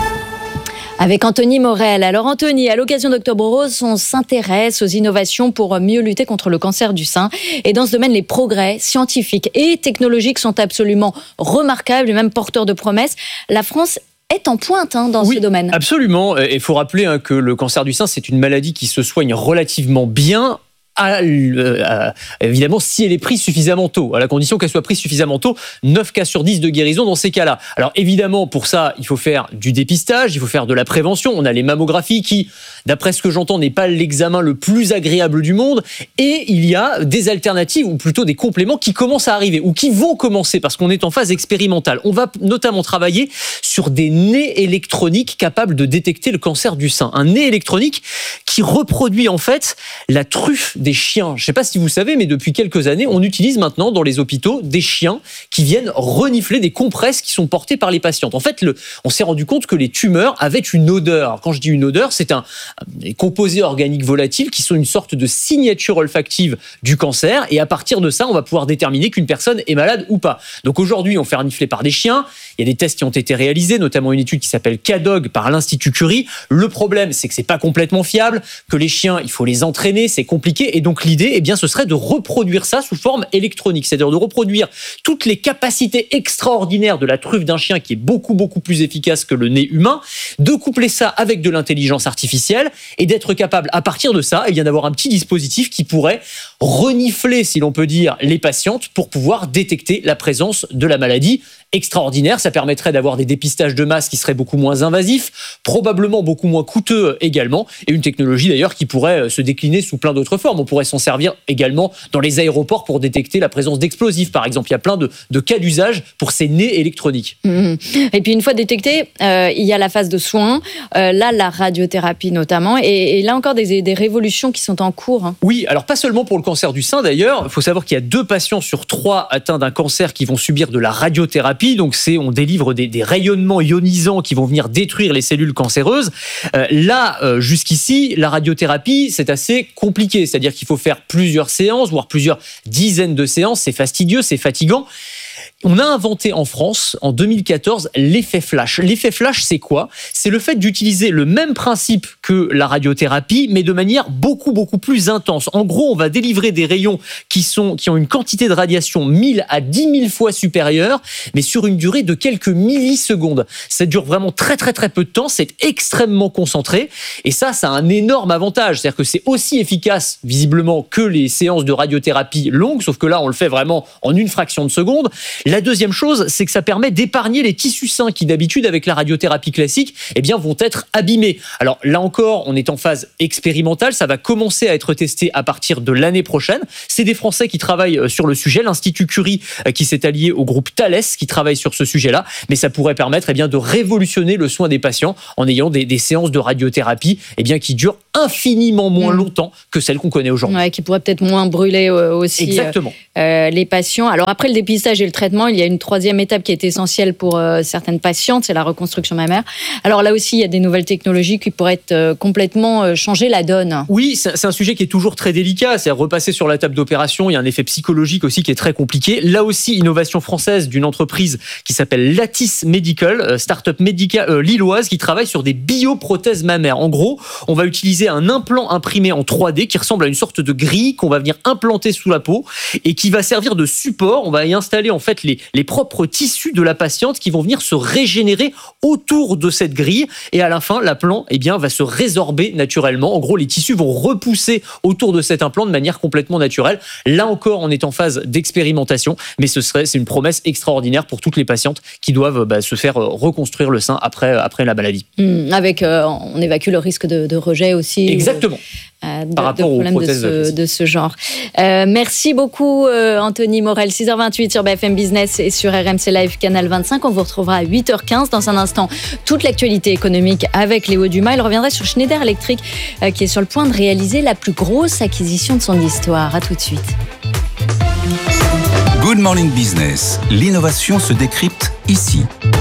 Avec Anthony Morel. Alors Anthony, à l'occasion d'Octobre Rose, on s'intéresse aux innovations pour mieux lutter contre le cancer du sein. Et dans ce domaine, les progrès scientifiques et technologiques sont absolument remarquables et même porteurs de promesses. La France est en pointe hein, dans oui, ce domaine. Absolument. Il faut rappeler hein, que le cancer du sein, c'est une maladie qui se soigne relativement bien. À, euh, évidemment, si elle est prise suffisamment tôt, à la condition qu'elle soit prise suffisamment tôt, neuf cas sur dix de guérison dans ces cas-là. Alors évidemment, pour ça, il faut faire du dépistage, il faut faire de la prévention. On a les mammographies qui, d'après ce que j'entends, n'est pas l'examen le plus agréable du monde. Et il y a des alternatives, ou plutôt des compléments qui commencent à arriver, ou qui vont commencer, parce qu'on est en phase expérimentale. On va notamment travailler sur des nez électroniques capables de détecter le cancer du sein. Un nez électronique qui reproduit en fait la truffe des chiens. Je ne sais pas si vous savez, mais depuis quelques années, on utilise maintenant dans les hôpitaux des chiens qui viennent renifler des compresses qui sont portées par les patientes. En fait, le, on s'est rendu compte que les tumeurs avaient une odeur. Alors, quand je dis une odeur, c'est un, des composés organiques volatiles qui sont une sorte de signature olfactive du cancer. Et à partir de ça, on va pouvoir déterminer qu'une personne est malade ou pas. Donc aujourd'hui, on fait renifler par des chiens. Il y a des tests qui ont été réalisés, notamment une étude qui s'appelle C A D O G par l'Institut Curie. Le problème, c'est que c'est pas complètement fiable, que les chiens, il faut les entraîner, c'est compliqué. Et donc l'idée, eh bien, ce serait de reproduire ça sous forme électronique, c'est-à-dire de reproduire toutes les capacités extraordinaires de la truffe d'un chien, qui est beaucoup beaucoup plus efficace que le nez humain, de coupler ça avec de l'intelligence artificielle et d'être capable, à partir de ça, eh bien, d'avoir un petit dispositif qui pourrait renifler, si l'on peut dire, les patientes pour pouvoir détecter la présence de la maladie. Extraordinaire, ça permettrait d'avoir des dépistages de masse qui seraient beaucoup moins invasifs, probablement beaucoup moins coûteux également, et une technologie d'ailleurs qui pourrait se décliner sous plein d'autres formes. On pourrait s'en servir également dans les aéroports pour détecter la présence d'explosifs, par exemple. Il y a plein de, de cas d'usage pour ces nez électroniques. Mmh. Et puis une fois détecté, euh, il y a la phase de soins, euh, là la radiothérapie notamment, et, et là encore des, des révolutions qui sont en cours. Hein. Oui, alors pas seulement pour le cancer du sein d'ailleurs, il faut savoir qu'il y a deux patients sur trois atteints d'un cancer qui vont subir de la radiothérapie. Donc c'est, on délivre des, des rayonnements ionisants qui vont venir détruire les cellules cancéreuses. Euh, là, euh, jusqu'ici, la radiothérapie, c'est assez compliqué. C'est-à-dire qu'il faut faire plusieurs séances, voire plusieurs dizaines de séances. C'est fastidieux, c'est fatigant. On a inventé en France, en deux mille quatorze, l'effet flash. L'effet flash, c'est quoi ? C'est le fait d'utiliser le même principe que la radiothérapie, mais de manière beaucoup, beaucoup plus intense. En gros, on va délivrer des rayons qui, sont, qui ont une quantité de radiation mille à dix mille fois supérieure, mais sur une durée de quelques millisecondes. Ça dure vraiment très, très, très peu de temps. C'est extrêmement concentré. Et ça, ça a un énorme avantage. C'est-à-dire que c'est aussi efficace, visiblement, que les séances de radiothérapie longues, sauf que là, on le fait vraiment en une fraction de seconde. La deuxième chose, c'est que ça permet d'épargner les tissus sains qui, d'habitude, avec la radiothérapie classique, eh bien, vont être abîmés. Alors là encore, on est en phase expérimentale. Ça va commencer à être testé à partir de l'année prochaine. C'est des Français qui travaillent sur le sujet. L'Institut Curie, qui s'est allié au groupe Thales, qui travaille sur ce sujet-là. Mais ça pourrait permettre eh bien, de révolutionner le soin des patients en ayant des, des séances de radiothérapie eh bien, qui durent infiniment moins mmh. longtemps que celles qu'on connaît aujourd'hui. Ouais, qui pourraient peut-être moins brûler euh, aussi Exactement. Euh, les patients. Alors après le dépistage et le traitement, il y a une troisième étape qui est essentielle pour euh, certaines patientes, c'est la reconstruction mammaire. Alors là aussi, il y a des nouvelles technologies qui pourraient être, euh, complètement euh, changer la donne. Oui, c'est, c'est un sujet qui est toujours très délicat. C'est repasser sur la table d'opération. Il y a un effet psychologique aussi qui est très compliqué. Là aussi, innovation française d'une entreprise qui s'appelle Lattice Medical, euh, start-up médicale euh, lilloise qui travaille sur des bioprothèses mammaires. En gros, on va utiliser un implant imprimé en trois D qui ressemble à une sorte de grille qu'on va venir implanter sous la peau et qui va servir de support. On va y installer en fait les, les propres tissus de la patiente qui vont venir se régénérer autour de cette grille et à la fin, l'implant eh bien, va se résorber naturellement. En gros, les tissus vont repousser autour de cet implant de manière complètement naturelle. Là encore, on est en phase d'expérimentation, mais ce serait, c'est une promesse extraordinaire pour toutes les patientes qui doivent bah, se faire reconstruire le sein après, après la maladie. Mmh, avec, euh, on évacue le risque de, de rejet aussi. Exactement. Euh, de, Par rapport de problèmes aux prothèses de ce, de ce genre. Euh, merci beaucoup euh, Anthony Morel. six heures vingt-huit sur B F M Business et sur R M C Live Canal vingt-cinq. On vous retrouvera à huit heures quinze. Dans un instant, toute l'actualité économique avec Léo Dumas. Il reviendra sur Schneider Electric euh, qui est sur le point de réaliser la plus grosse acquisition de son histoire. À tout de suite. Good Morning Business. L'innovation se décrypte ici.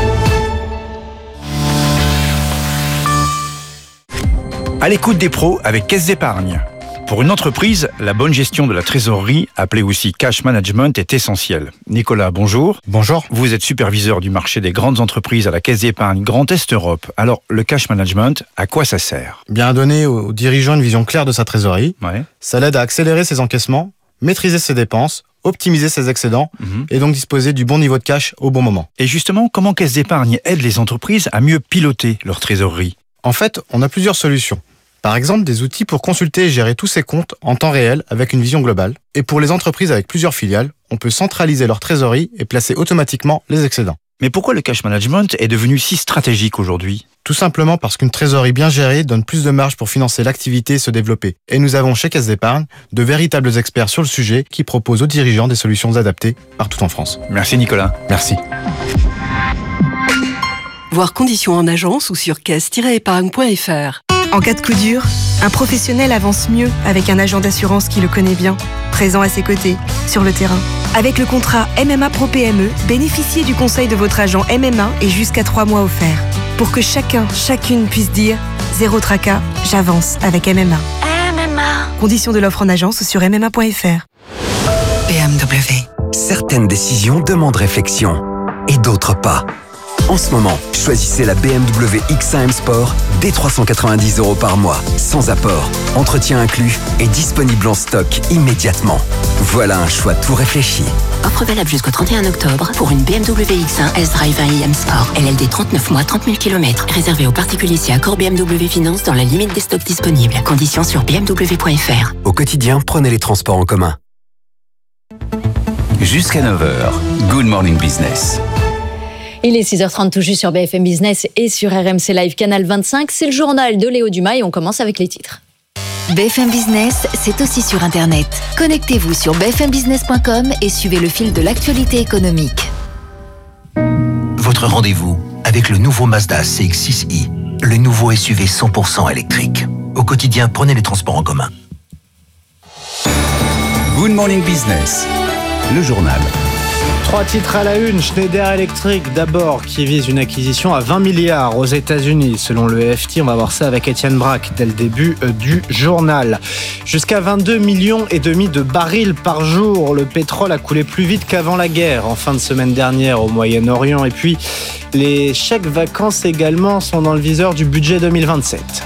À l'écoute des pros avec Caisse d'Épargne. Pour une entreprise, la bonne gestion de la trésorerie, appelée aussi cash management, est essentielle. Nicolas, bonjour. Bonjour. Vous êtes superviseur du marché des grandes entreprises à la Caisse d'Épargne Grand Est Europe. Alors, le cash management, à quoi ça sert ? Bien donner aux dirigeants une vision claire de sa trésorerie. Ouais. Ça l'aide à accélérer ses encaissements, maîtriser ses dépenses, optimiser ses excédents mmh. et donc disposer du bon niveau de cash au bon moment. Et justement, comment Caisse d'Épargne aide les entreprises à mieux piloter leur trésorerie ? En fait, on a plusieurs solutions. Par exemple, des outils pour consulter et gérer tous ces comptes en temps réel avec une vision globale. Et pour les entreprises avec plusieurs filiales, on peut centraliser leur trésorerie et placer automatiquement les excédents. Mais pourquoi le cash management est devenu si stratégique aujourd'hui ? Tout simplement parce qu'une trésorerie bien gérée donne plus de marge pour financer l'activité et se développer. Et nous avons chez Caisse d'Épargne de véritables experts sur le sujet qui proposent aux dirigeants des solutions adaptées partout en France. Merci Nicolas. Merci. Voir conditions en agence ou sur caisse tiret épargne point f r. En cas de coup dur, un professionnel avance mieux avec un agent d'assurance qui le connaît bien, présent à ses côtés, sur le terrain. Avec le contrat M M A Pro P M E, bénéficiez du conseil de votre agent M M A et jusqu'à trois mois offerts. Pour que chacun, chacune puisse dire « Zéro tracas, j'avance avec M M A ». M M A. Conditions de l'offre en agence sur m m a point f r. B M W. Certaines décisions demandent réflexion et d'autres pas. En ce moment, choisissez la B M W X un M Sport dès trois cent quatre-vingt-dix euros par mois, sans apport, entretien inclus et disponible en stock immédiatement. Voilà un choix tout réfléchi. Offre valable jusqu'au trente et un octobre pour une B M W X un S-Drive un i M Sport. L L D trente-neuf mois, trente mille kilomètres. Réservé aux particuliers si accord B M W Finance dans la limite des stocks disponibles. Conditions sur b m w point f r. Au quotidien, prenez les transports en commun. Jusqu'à neuf heures, Good Morning Business. Il est six heures trente tout juste sur B F M Business et sur R M C Live Canal vingt-cinq. C'est le journal de Léo Dumas et on commence avec les titres. B F M Business, c'est aussi sur Internet. Connectez-vous sur b f m business point com et suivez le fil de l'actualité économique. Votre rendez-vous avec le nouveau Mazda C X six i, le nouveau S U V cent pour cent électrique. Au quotidien, prenez les transports en commun. Good Morning Business, le journal. Trois titres à la une. Schneider Electric d'abord, qui vise une acquisition à vingt milliards aux États-Unis. Selon le A F T, on va voir ça avec Étienne Braque dès le début du journal. Jusqu'à vingt-deux millions et demi de barils par jour. Le pétrole a coulé plus vite qu'avant la guerre en fin de semaine dernière au Moyen-Orient. Et puis, les chèques vacances également sont dans le viseur du budget deux mille vingt-sept.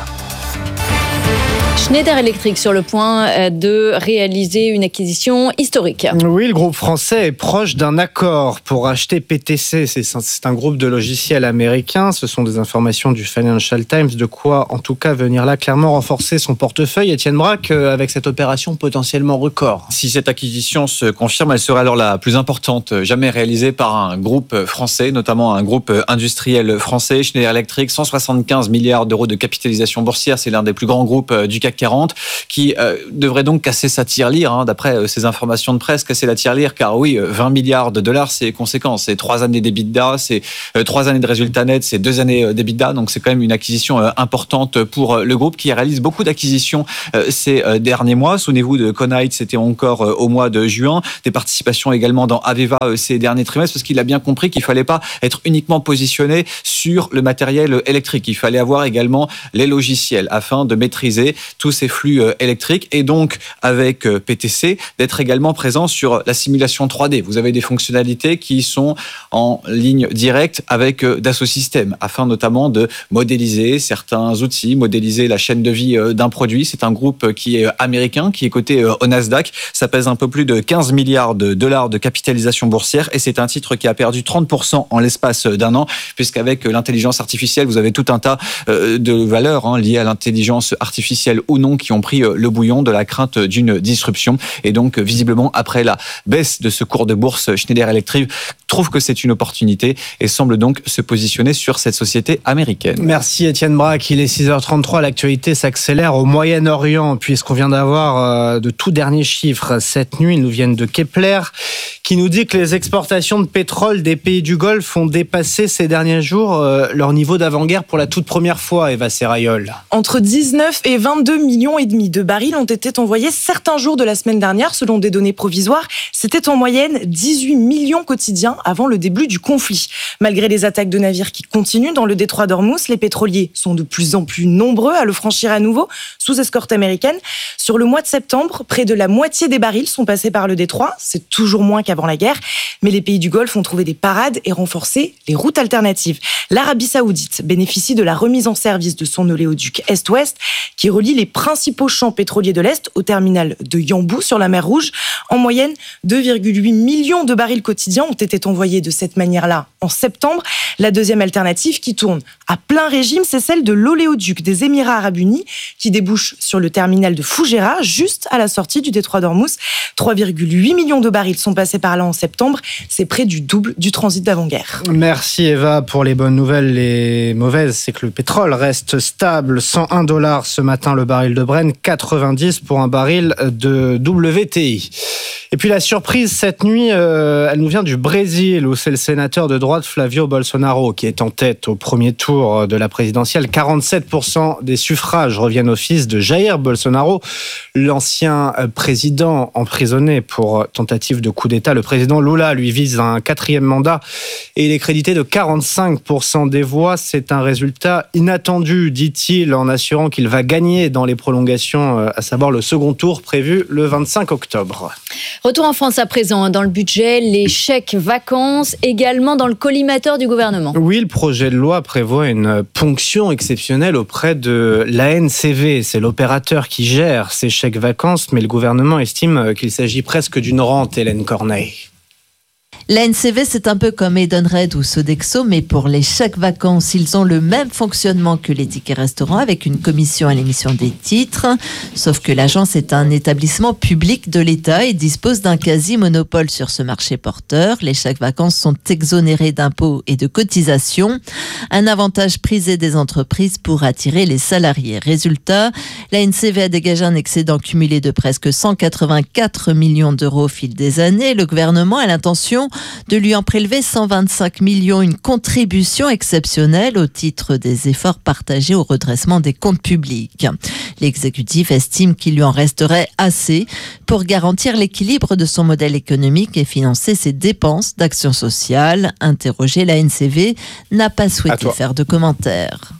Schneider Electric sur le point de réaliser une acquisition historique. Oui, le groupe français est proche d'un accord pour acheter P T C. C'est un groupe de logiciels américains. Ce sont des informations du Financial Times. De quoi, en tout cas, venir là clairement renforcer son portefeuille. Étienne Braque, avec cette opération potentiellement record. Si cette acquisition se confirme, elle serait alors la plus importante jamais réalisée par un groupe français, notamment un groupe industriel français. Schneider Electric, cent soixante-quinze milliards d'euros de capitalisation boursière. C'est l'un des plus grands groupes du C A C quarante, qui euh, devrait donc casser sa tirelire, hein, d'après euh, ces informations de presse, casser la tirelire, car oui, vingt milliards de dollars, c'est conséquent. C'est trois années d'EBITDA, c'est euh, trois années de résultats nets, c'est deux années euh, d'EBITDA, donc c'est quand même une acquisition euh, importante pour euh, le groupe qui réalise beaucoup d'acquisitions euh, ces euh, derniers mois. Souvenez-vous de Conaite, c'était encore euh, au mois de juin, des participations également dans Aveva euh, ces derniers trimestres, parce qu'il a bien compris qu'il ne fallait pas être uniquement positionné sur le matériel électrique. Il fallait avoir également les logiciels afin de maîtriser tous ces flux électriques et donc avec P T C d'être également présent sur la simulation trois D. Vous avez des fonctionnalités qui sont en ligne directe avec Dassault Systèmes afin notamment de modéliser certains outils, modéliser la chaîne de vie d'un produit. C'est un groupe qui est américain, qui est coté au Nasdaq. Ça pèse un peu plus de quinze milliards de dollars de capitalisation boursière et c'est un titre qui a perdu trente pour cent en l'espace d'un an, puisqu'avec l'intelligence artificielle, vous avez tout un tas de valeurs hein, liées à l'intelligence artificielle ou non qui ont pris le bouillon de la crainte d'une disruption. Et donc, visiblement, après la baisse de ce cours de bourse, Schneider Electric trouve que c'est une opportunité et semble donc se positionner sur cette société américaine. Merci Étienne Braque. Il est six heures trente-trois. L'actualité s'accélère au Moyen-Orient puisqu'on vient d'avoir de tout derniers chiffres cette nuit. Ils nous viennent de Kepler qui nous dit que les exportations de pétrole des pays du Golfe ont dépassé ces derniers jours leur niveau d'avant-guerre pour la toute première fois, Eva Serrayol. Entre dix-neuf et vingt-deux millions et demi de barils ont été envoyés certains jours de la semaine dernière, selon des données provisoires. C'était en moyenne dix-huit millions quotidiens avant le début du conflit. Malgré les attaques de navires qui continuent dans le détroit d'Ormuz, les pétroliers sont de plus en plus nombreux à le franchir à nouveau sous escorte américaine. Sur le mois de septembre, près de la moitié des barils sont passés par le détroit. C'est toujours moins qu'avant la guerre, mais les pays du Golfe ont trouvé des parades et renforcé les routes alternatives. L'Arabie Saoudite bénéficie de la remise en service de son oléoduc Est-Ouest qui relie les principaux champs pétroliers de l'Est au terminal de Yanbu sur la mer Rouge. En moyenne, deux virgule huit millions de barils quotidiens ont été envoyés de cette manière-là en septembre. La deuxième alternative qui tourne à plein régime, c'est celle de l'oléoduc des Émirats Arabes Unis qui débouche sur le terminal de Fougera, juste à la sortie du détroit d'Ormuz. trois virgule huit millions de barils sont passés par là en septembre. C'est près du double du transit d'avant-guerre. Merci Eva pour les bonnes nouvelles. Les mauvaises, c'est que le pétrole reste stable. cent un dollars ce matin le baril de Brent, quatre-vingt-dix pour un baril de W T I. Et puis la surprise cette nuit, euh, elle nous vient du Brésil où c'est le sénateur de droite Flavio Bolsonaro qui est en tête au premier tour de la présidentielle. quarante-sept pour cent des suffrages reviennent au fils de Jair Bolsonaro, l'ancien président emprisonné pour tentative de coup d'État. Le président Lula lui vise un quatrième mandat et il est crédité de quarante-cinq pour cent des voix. C'est un résultat inattendu, dit-il, en assurant qu'il va gagner dans les prolongations, à savoir le second tour prévu le vingt-cinq octobre. Retour en France à présent, dans le budget, les chèques vacances, également dans le collimateur du gouvernement. Oui, le projet de loi prévoit une ponction exceptionnelle auprès de l'A N C V. C'est l'opérateur qui gère ces chèques vacances, mais le gouvernement estime qu'il s'agit presque d'une rente, Hélène Corneille. L'A N C V, c'est un peu comme Edenred ou Sodexo, mais pour les chèques vacances, ils ont le même fonctionnement que les tickets restaurants avec une commission à l'émission des titres. Sauf que l'agence est un établissement public de l'État et dispose d'un quasi-monopole sur ce marché porteur. Les chèques vacances sont exonérés d'impôts et de cotisations. Un avantage prisé des entreprises pour attirer les salariés. Résultat, l'A N C V a dégagé un excédent cumulé de presque cent quatre-vingt-quatre millions d'euros au fil des années. Le gouvernement a l'intention de lui en prélever cent vingt-cinq millions, une contribution exceptionnelle au titre des efforts partagés au redressement des comptes publics. L'exécutif estime qu'il lui en resterait assez pour garantir l'équilibre de son modèle économique et financer ses dépenses d'action sociale. Interrogé, la N C V n'a pas souhaité faire de commentaires.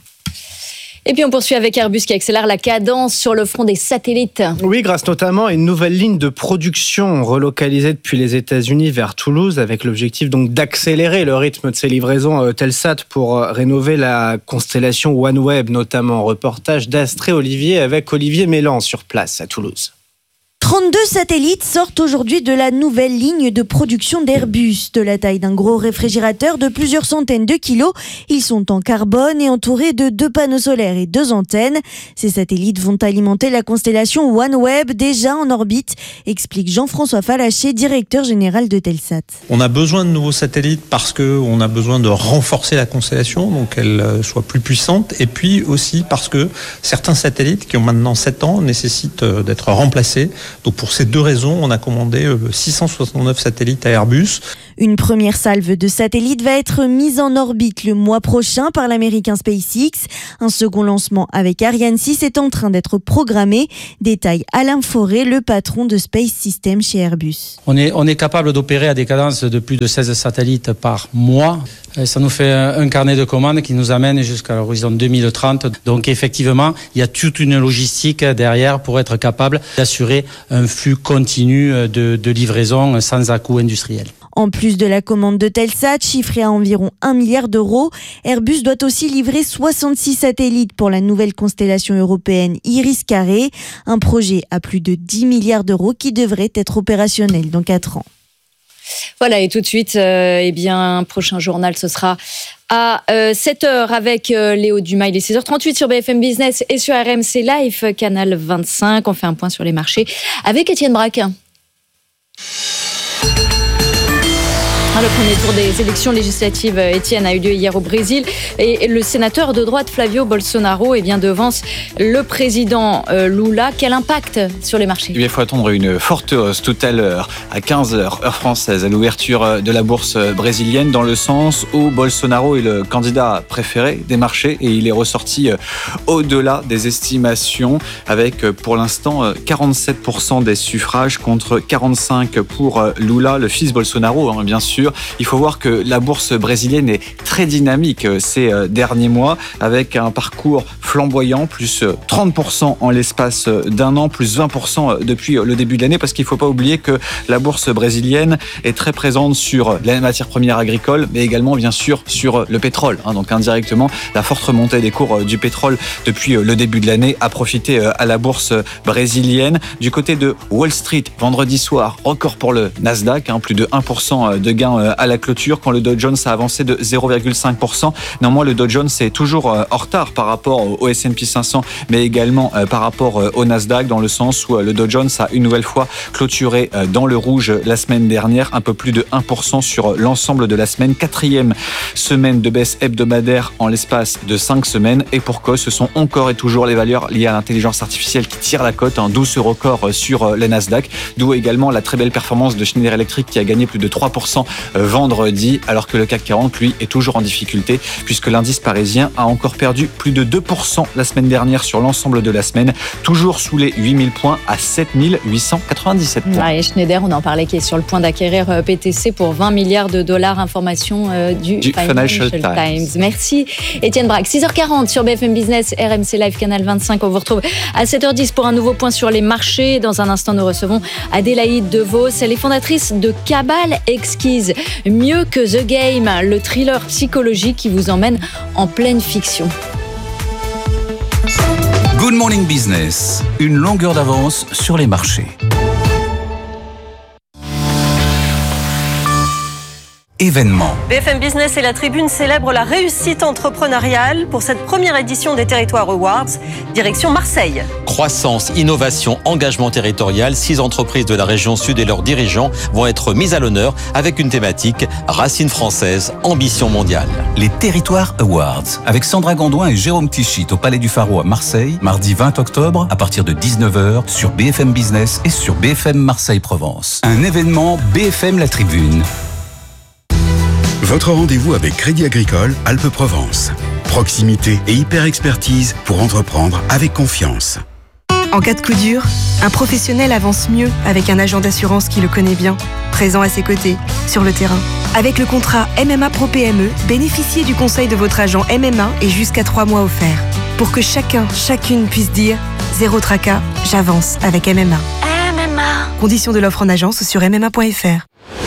Et puis on poursuit avec Airbus qui accélère la cadence sur le front des satellites. Oui, grâce notamment à une nouvelle ligne de production relocalisée depuis les États-Unis vers Toulouse, avec l'objectif donc d'accélérer le rythme de ses livraisons Telsat pour rénover la constellation OneWeb, notamment. Reportage d'Astrée Olivier avec Olivier Mélan sur place à Toulouse. trente-deux satellites sortent aujourd'hui de la nouvelle ligne de production d'Airbus. De la taille d'un gros réfrigérateur de plusieurs centaines de kilos, ils sont en carbone et entourés de deux panneaux solaires et deux antennes. Ces satellites vont alimenter la constellation OneWeb déjà en orbite, explique Jean-François Falaché, directeur général de Telsat. On a besoin de nouveaux satellites parce qu'on a besoin de renforcer la constellation, donc qu'elle soit plus puissante, et puis aussi parce que certains satellites qui ont maintenant sept ans nécessitent d'être remplacés. Donc pour ces deux raisons, on a commandé six cent soixante-neuf satellites à Airbus. Une première salve de satellites va être mise en orbite le mois prochain par l'américain SpaceX. Un second lancement avec Ariane six est en train d'être programmé. Détaille Alain Fauré, le patron de Space Systems chez Airbus. On est, on est capable d'opérer à des cadences de plus de seize satellites par mois. Ça nous fait un carnet de commandes qui nous amène jusqu'à l'horizon deux mille trente. Donc effectivement, il y a toute une logistique derrière pour être capable d'assurer un flux continu de, de livraison sans à-coût industriel. En plus de la commande de Telsat, chiffrée à environ un milliard d'euros, Airbus doit aussi livrer soixante-six satellites pour la nouvelle constellation européenne Iris-Carré, un projet à plus de dix milliards d'euros qui devrait être opérationnel dans quatre ans. Voilà, et tout de suite, euh, eh bien, prochain journal, ce sera à euh, sept heures avec euh, Léo Dumas. Il est six heures trente-huit sur B F M Business et sur R M C Live, canal vingt-cinq. On fait un point sur les marchés avec Étienne Braque. Le premier tour des élections législatives, Étienne, a eu lieu hier au Brésil et le sénateur de droite Flavio Bolsonaro eh bien, devance le président Lula. Quel impact sur les marchés ? Il faut attendre une forte hausse tout à l'heure, à quinze heures, heure française, à l'ouverture de la bourse brésilienne, dans le sens où Bolsonaro est le candidat préféré des marchés et il est ressorti au-delà des estimations avec pour l'instant quarante-sept pour cent des suffrages contre quarante-cinq pour cent pour Lula, le fils Bolsonaro, hein, bien sûr. Il faut voir que la bourse brésilienne est très dynamique ces derniers mois avec un parcours flamboyant, plus trente pour cent en l'espace d'un an, plus vingt pour cent depuis le début de l'année, parce qu'il ne faut pas oublier que la bourse brésilienne est très présente sur les matières premières agricoles, mais également bien sûr sur le pétrole. Donc indirectement, la forte remontée des cours du pétrole depuis le début de l'année a profité à la bourse brésilienne. Du côté de Wall Street, vendredi soir, record pour le Nasdaq, plus de un pour cent de gains à la clôture, quand le Dow Jones a avancé de zéro virgule cinq pour cent. Néanmoins, le Dow Jones est toujours en retard par rapport au S and P cinq cents, mais également par rapport au Nasdaq, dans le sens où le Dow Jones a une nouvelle fois clôturé dans le rouge la semaine dernière, un peu plus de un pour cent sur l'ensemble de la semaine. Quatrième semaine de baisse hebdomadaire en l'espace de cinq semaines. Et pour cause, ce sont encore et toujours les valeurs liées à l'intelligence artificielle qui tirent la cote, d'où ce record sur le Nasdaq, d'où également la très belle performance de Schneider Electric qui a gagné plus de trois pour cent vendredi, alors que le C A C quarante, lui, est toujours en difficulté, puisque l'indice parisien a encore perdu plus de deux pour cent la semaine dernière sur l'ensemble de la semaine, toujours sous les huit mille points à sept mille huit cent quatre-vingt-dix-sept points. Ouais, et Schneider, on en parlait, qui est sur le point d'acquérir P T C pour vingt milliards de dollars, information euh, du, du Financial, Financial Times. Times. Merci Étienne Braque. six heures quarante sur B F M Business, R M C Live, canal vingt-cinq. On vous retrouve à sept heures dix pour un nouveau point sur les marchés. Dans un instant, nous recevons Adélaïde DeVos. Elle est fondatrice de Cabale Exquise. Mieux que The Game, le thriller psychologique qui vous emmène en pleine fiction. Good Morning Business, une longueur d'avance sur les marchés. Événement. B F M Business et la Tribune célèbrent la réussite entrepreneuriale pour cette première édition des Territoires Awards, direction Marseille. Croissance, innovation, engagement territorial, six entreprises de la région sud et leurs dirigeants vont être mises à l'honneur avec une thématique racines françaises, ambition mondiale. Les Territoires Awards, avec Sandra Gandoin et Jérôme Tichit au Palais du Pharo à Marseille, mardi vingt octobre à partir de dix-neuf heures sur B F M Business et sur B F M Marseille Provence. Un événement B F M La Tribune. Votre rendez-vous avec Crédit Agricole Alpes-Provence. Proximité et hyper-expertise pour entreprendre avec confiance. En cas de coup dur, un professionnel avance mieux avec un agent d'assurance qui le connaît bien, présent à ses côtés, sur le terrain. Avec le contrat M M A Pro P M E, bénéficiez du conseil de votre agent M M A et jusqu'à trois mois offerts. Pour que chacun, chacune puisse dire « Zéro tracas, j'avance avec M M A ». M M A. Conditions de l'offre en agence sur m m a point f r.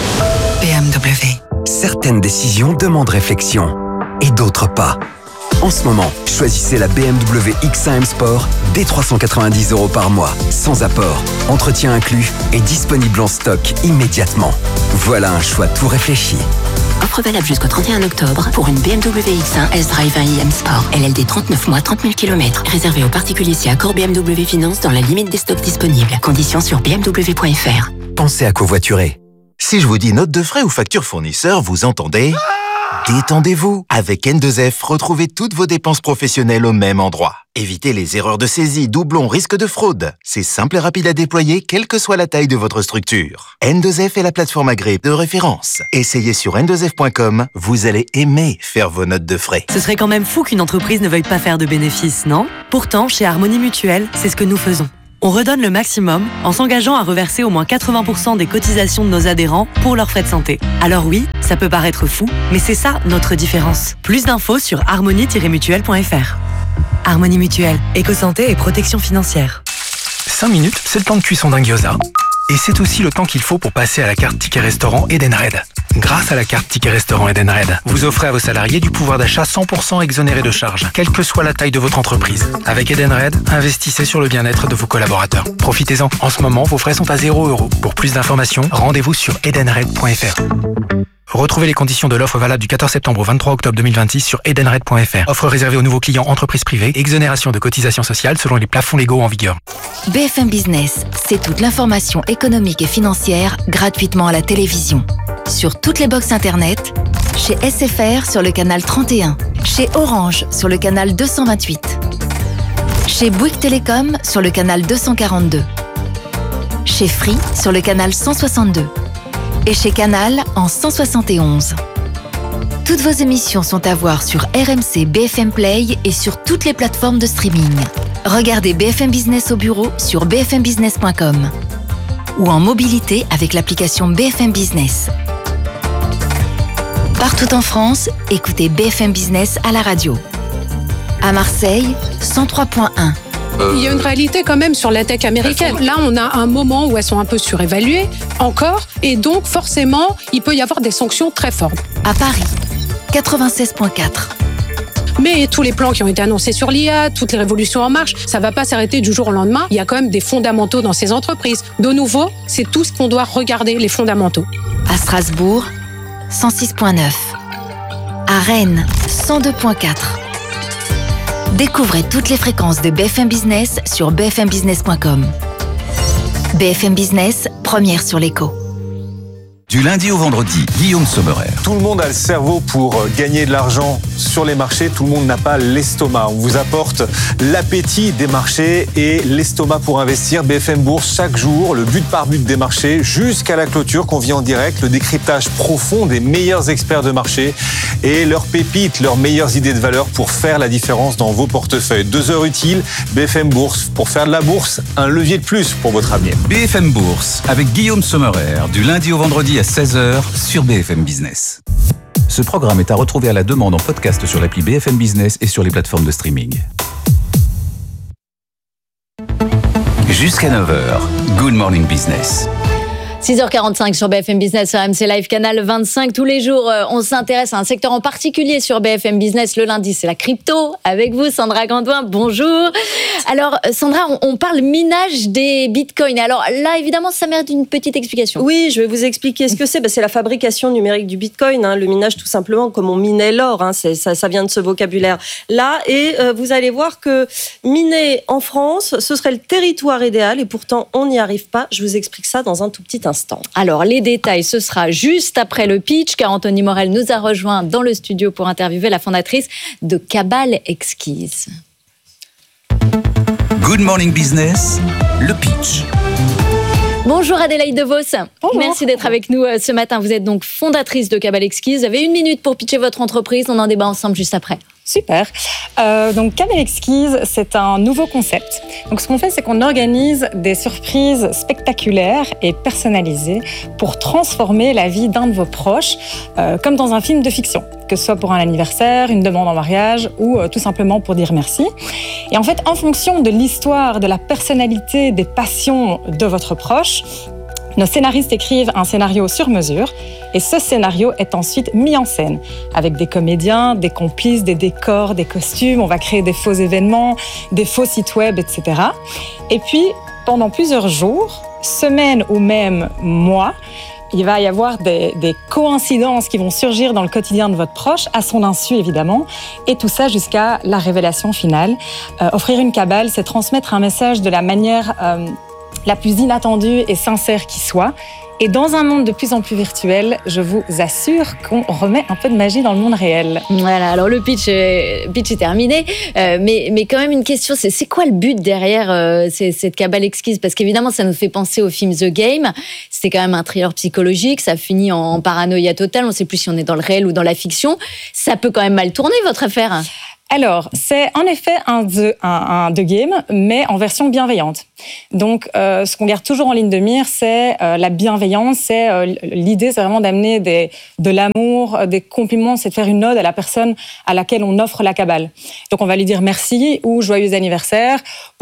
B M W. Certaines décisions demandent réflexion et d'autres pas. En ce moment, choisissez la B M W X un M Sport dès trois cent quatre-vingt-dix euros par mois, sans apport, entretien inclus et disponible en stock immédiatement. Voilà un choix tout réfléchi. Offre valable jusqu'au trente et un octobre pour une B M W X un S-Drive un i M Sport. L L D trente-neuf mois, trente mille kilomètres. Réservé aux particuliers si accord B M W Finance dans la limite des stocks disponibles. Conditions sur b m w point f r. Pensez à covoiturer. Si je vous dis note de frais ou facture fournisseur, vous entendez ? Détendez-vous. Avec N deux F, retrouvez toutes vos dépenses professionnelles au même endroit. Évitez les erreurs de saisie, doublons, risques de fraude. C'est simple et rapide à déployer, quelle que soit la taille de votre structure. N deux F est la plateforme agréée de référence. Essayez sur n deux f point com, vous allez aimer faire vos notes de frais. Ce serait quand même fou qu'une entreprise ne veuille pas faire de bénéfices, non ? Pourtant, chez Harmonie Mutuelle, c'est ce que nous faisons. On redonne le maximum en s'engageant à reverser au moins quatre-vingts pour cent des cotisations de nos adhérents pour leurs frais de santé. Alors oui, ça peut paraître fou, mais c'est ça notre différence. Plus d'infos sur harmonie tiret mutuelle point f r. Harmonie Mutuelle, éco-santé et protection financière. cinq minutes, c'est le temps de cuisson d'un gyoza. Et c'est aussi le temps qu'il faut pour passer à la carte Ticket Restaurant Edenred. Grâce à la carte Ticket Restaurant Edenred, vous offrez à vos salariés du pouvoir d'achat cent pour cent exonéré de charges, quelle que soit la taille de votre entreprise. Avec Edenred, investissez sur le bien-être de vos collaborateurs. Profitez-en. En ce moment, vos frais sont à zéro euro. Pour plus d'informations, rendez-vous sur edenred point f r. Retrouvez les conditions de l'offre valable du quatorze septembre au vingt-trois octobre deux mille vingt-six sur edenred point f r. Offre réservée aux nouveaux clients entreprises privées, exonération de cotisations sociales selon les plafonds légaux en vigueur. B F M Business, c'est toute l'information économique et financière gratuitement à la télévision. Sur toutes les box internet, chez S F R sur le canal trente et un, chez Orange sur le canal deux cent vingt-huit, chez Bouygues Télécom sur le canal deux cent quarante-deux, chez Free sur le canal cent soixante-deux et chez Canal en cent soixante et onze. Toutes vos émissions sont à voir sur R M C B F M Play et sur toutes les plateformes de streaming. Regardez B F M Business au bureau sur b f m business point com ou en mobilité avec l'application B F M Business. Partout en France, écoutez B F M Business à la radio. À Marseille, cent trois point un. Il y a une réalité quand même sur la tech américaine. Là, on a un moment où elles sont un peu surévaluées, encore, et donc forcément, il peut y avoir des sanctions très fortes. À Paris, quatre-vingt-seize point quatre. Mais tous les plans qui ont été annoncés sur l'I A, toutes les révolutions en marche, ça ne va pas s'arrêter du jour au lendemain. Il y a quand même des fondamentaux dans ces entreprises. De nouveau, c'est tout ce qu'on doit regarder, les fondamentaux. À Strasbourg, cent six point neuf. À Rennes, cent deux point quatre. Découvrez toutes les fréquences de B F M Business sur b f m business point com. B F M Business, première sur l'écho. Du lundi au vendredi, Guillaume Sommerer. Tout le monde a le cerveau pour gagner de l'argent sur les marchés. Tout le monde n'a pas l'estomac. On vous apporte l'appétit des marchés et l'estomac pour investir. B F M Bourse, chaque jour, le but par but des marchés jusqu'à la clôture qu'on vit en direct. Le décryptage profond des meilleurs experts de marché et leurs pépites, leurs meilleures idées de valeur pour faire la différence dans vos portefeuilles. Deux heures utiles, B F M Bourse. Pour faire de la bourse, un levier de plus pour votre avenir. B F M Bourse avec Guillaume Sommerer, du lundi au vendredi à seize heures sur B F M Business. Ce programme est à retrouver à la demande en podcast sur l'appli B F M Business et sur les plateformes de streaming. Jusqu'à neuf heures, Good Morning Business. six heures quarante-cinq sur B F M Business, R M C Live, canal vingt-cinq. Tous les jours, on s'intéresse à un secteur en particulier sur B F M Business. Le lundi, c'est la crypto. Avec vous, Sandra Gandoin, bonjour. Alors, Sandra, on parle minage des bitcoins. Alors là, évidemment, ça mérite une petite explication. Oui, je vais vous expliquer ce que c'est. Ben, c'est la fabrication numérique du bitcoin. Hein. Le minage, tout simplement, comme on minait l'or. Hein. C'est, ça, ça vient de ce vocabulaire-là. Et euh, vous allez voir que miner en France, ce serait le territoire idéal. Et pourtant, on n'y arrive pas. Je vous explique ça dans un tout petit instant. Alors, les détails, ce sera juste après le pitch, car Anthony Morel nous a rejoint dans le studio pour interviewer la fondatrice de Cabale Exquise. Good Morning Business, le pitch. Bonjour Adélaïde De Vos. Bonjour. Merci d'être avec nous ce matin. Vous êtes donc fondatrice de Cabal Exquise. Vous avez une minute pour pitcher votre entreprise. On en débat ensemble juste après. Super. Euh, donc Cabal Exquise, c'est un nouveau concept. Donc ce qu'on fait, c'est qu'on organise des surprises spectaculaires et personnalisées pour transformer la vie d'un de vos proches, euh, comme dans un film de fiction, que ce soit pour un anniversaire, une demande en mariage ou euh, tout simplement pour dire merci. Et en fait, en fonction de l'histoire, de la personnalité, des passions de votre proche, nos scénaristes écrivent un scénario sur mesure et ce scénario est ensuite mis en scène avec des comédiens, des complices, des décors, des costumes. On va créer des faux événements, des faux sites web, et cetera. Et puis, pendant plusieurs jours, semaines ou même mois, il va y avoir des, des coïncidences qui vont surgir dans le quotidien de votre proche, à son insu évidemment, et tout ça jusqu'à la révélation finale. Euh, offrir une cabale, c'est transmettre un message de la manière euh, la plus inattendue et sincère qui soit. Et dans un monde de plus en plus virtuel, je vous assure qu'on remet un peu de magie dans le monde réel. Voilà, alors le pitch, euh, pitch est terminé, euh, mais, mais quand même une question, c'est, c'est quoi le but derrière euh, ces, cette Cabal Exquise ? Parce qu'évidemment, ça nous fait penser au film The Game. C'était quand même un thriller psychologique, ça finit en paranoïa totale, on ne sait plus si on est dans le réel ou dans la fiction. Ça peut quand même mal tourner, votre affaire ? Alors, c'est en effet un The, un, un The Game, mais en version bienveillante. Donc, euh, ce qu'on garde toujours en ligne de mire, c'est euh, la bienveillance. C'est, euh, l'idée, c'est vraiment d'amener des, de l'amour, des compliments, c'est de faire une ode à la personne à laquelle on offre la cabale. Donc, on va lui dire merci ou joyeux anniversaire,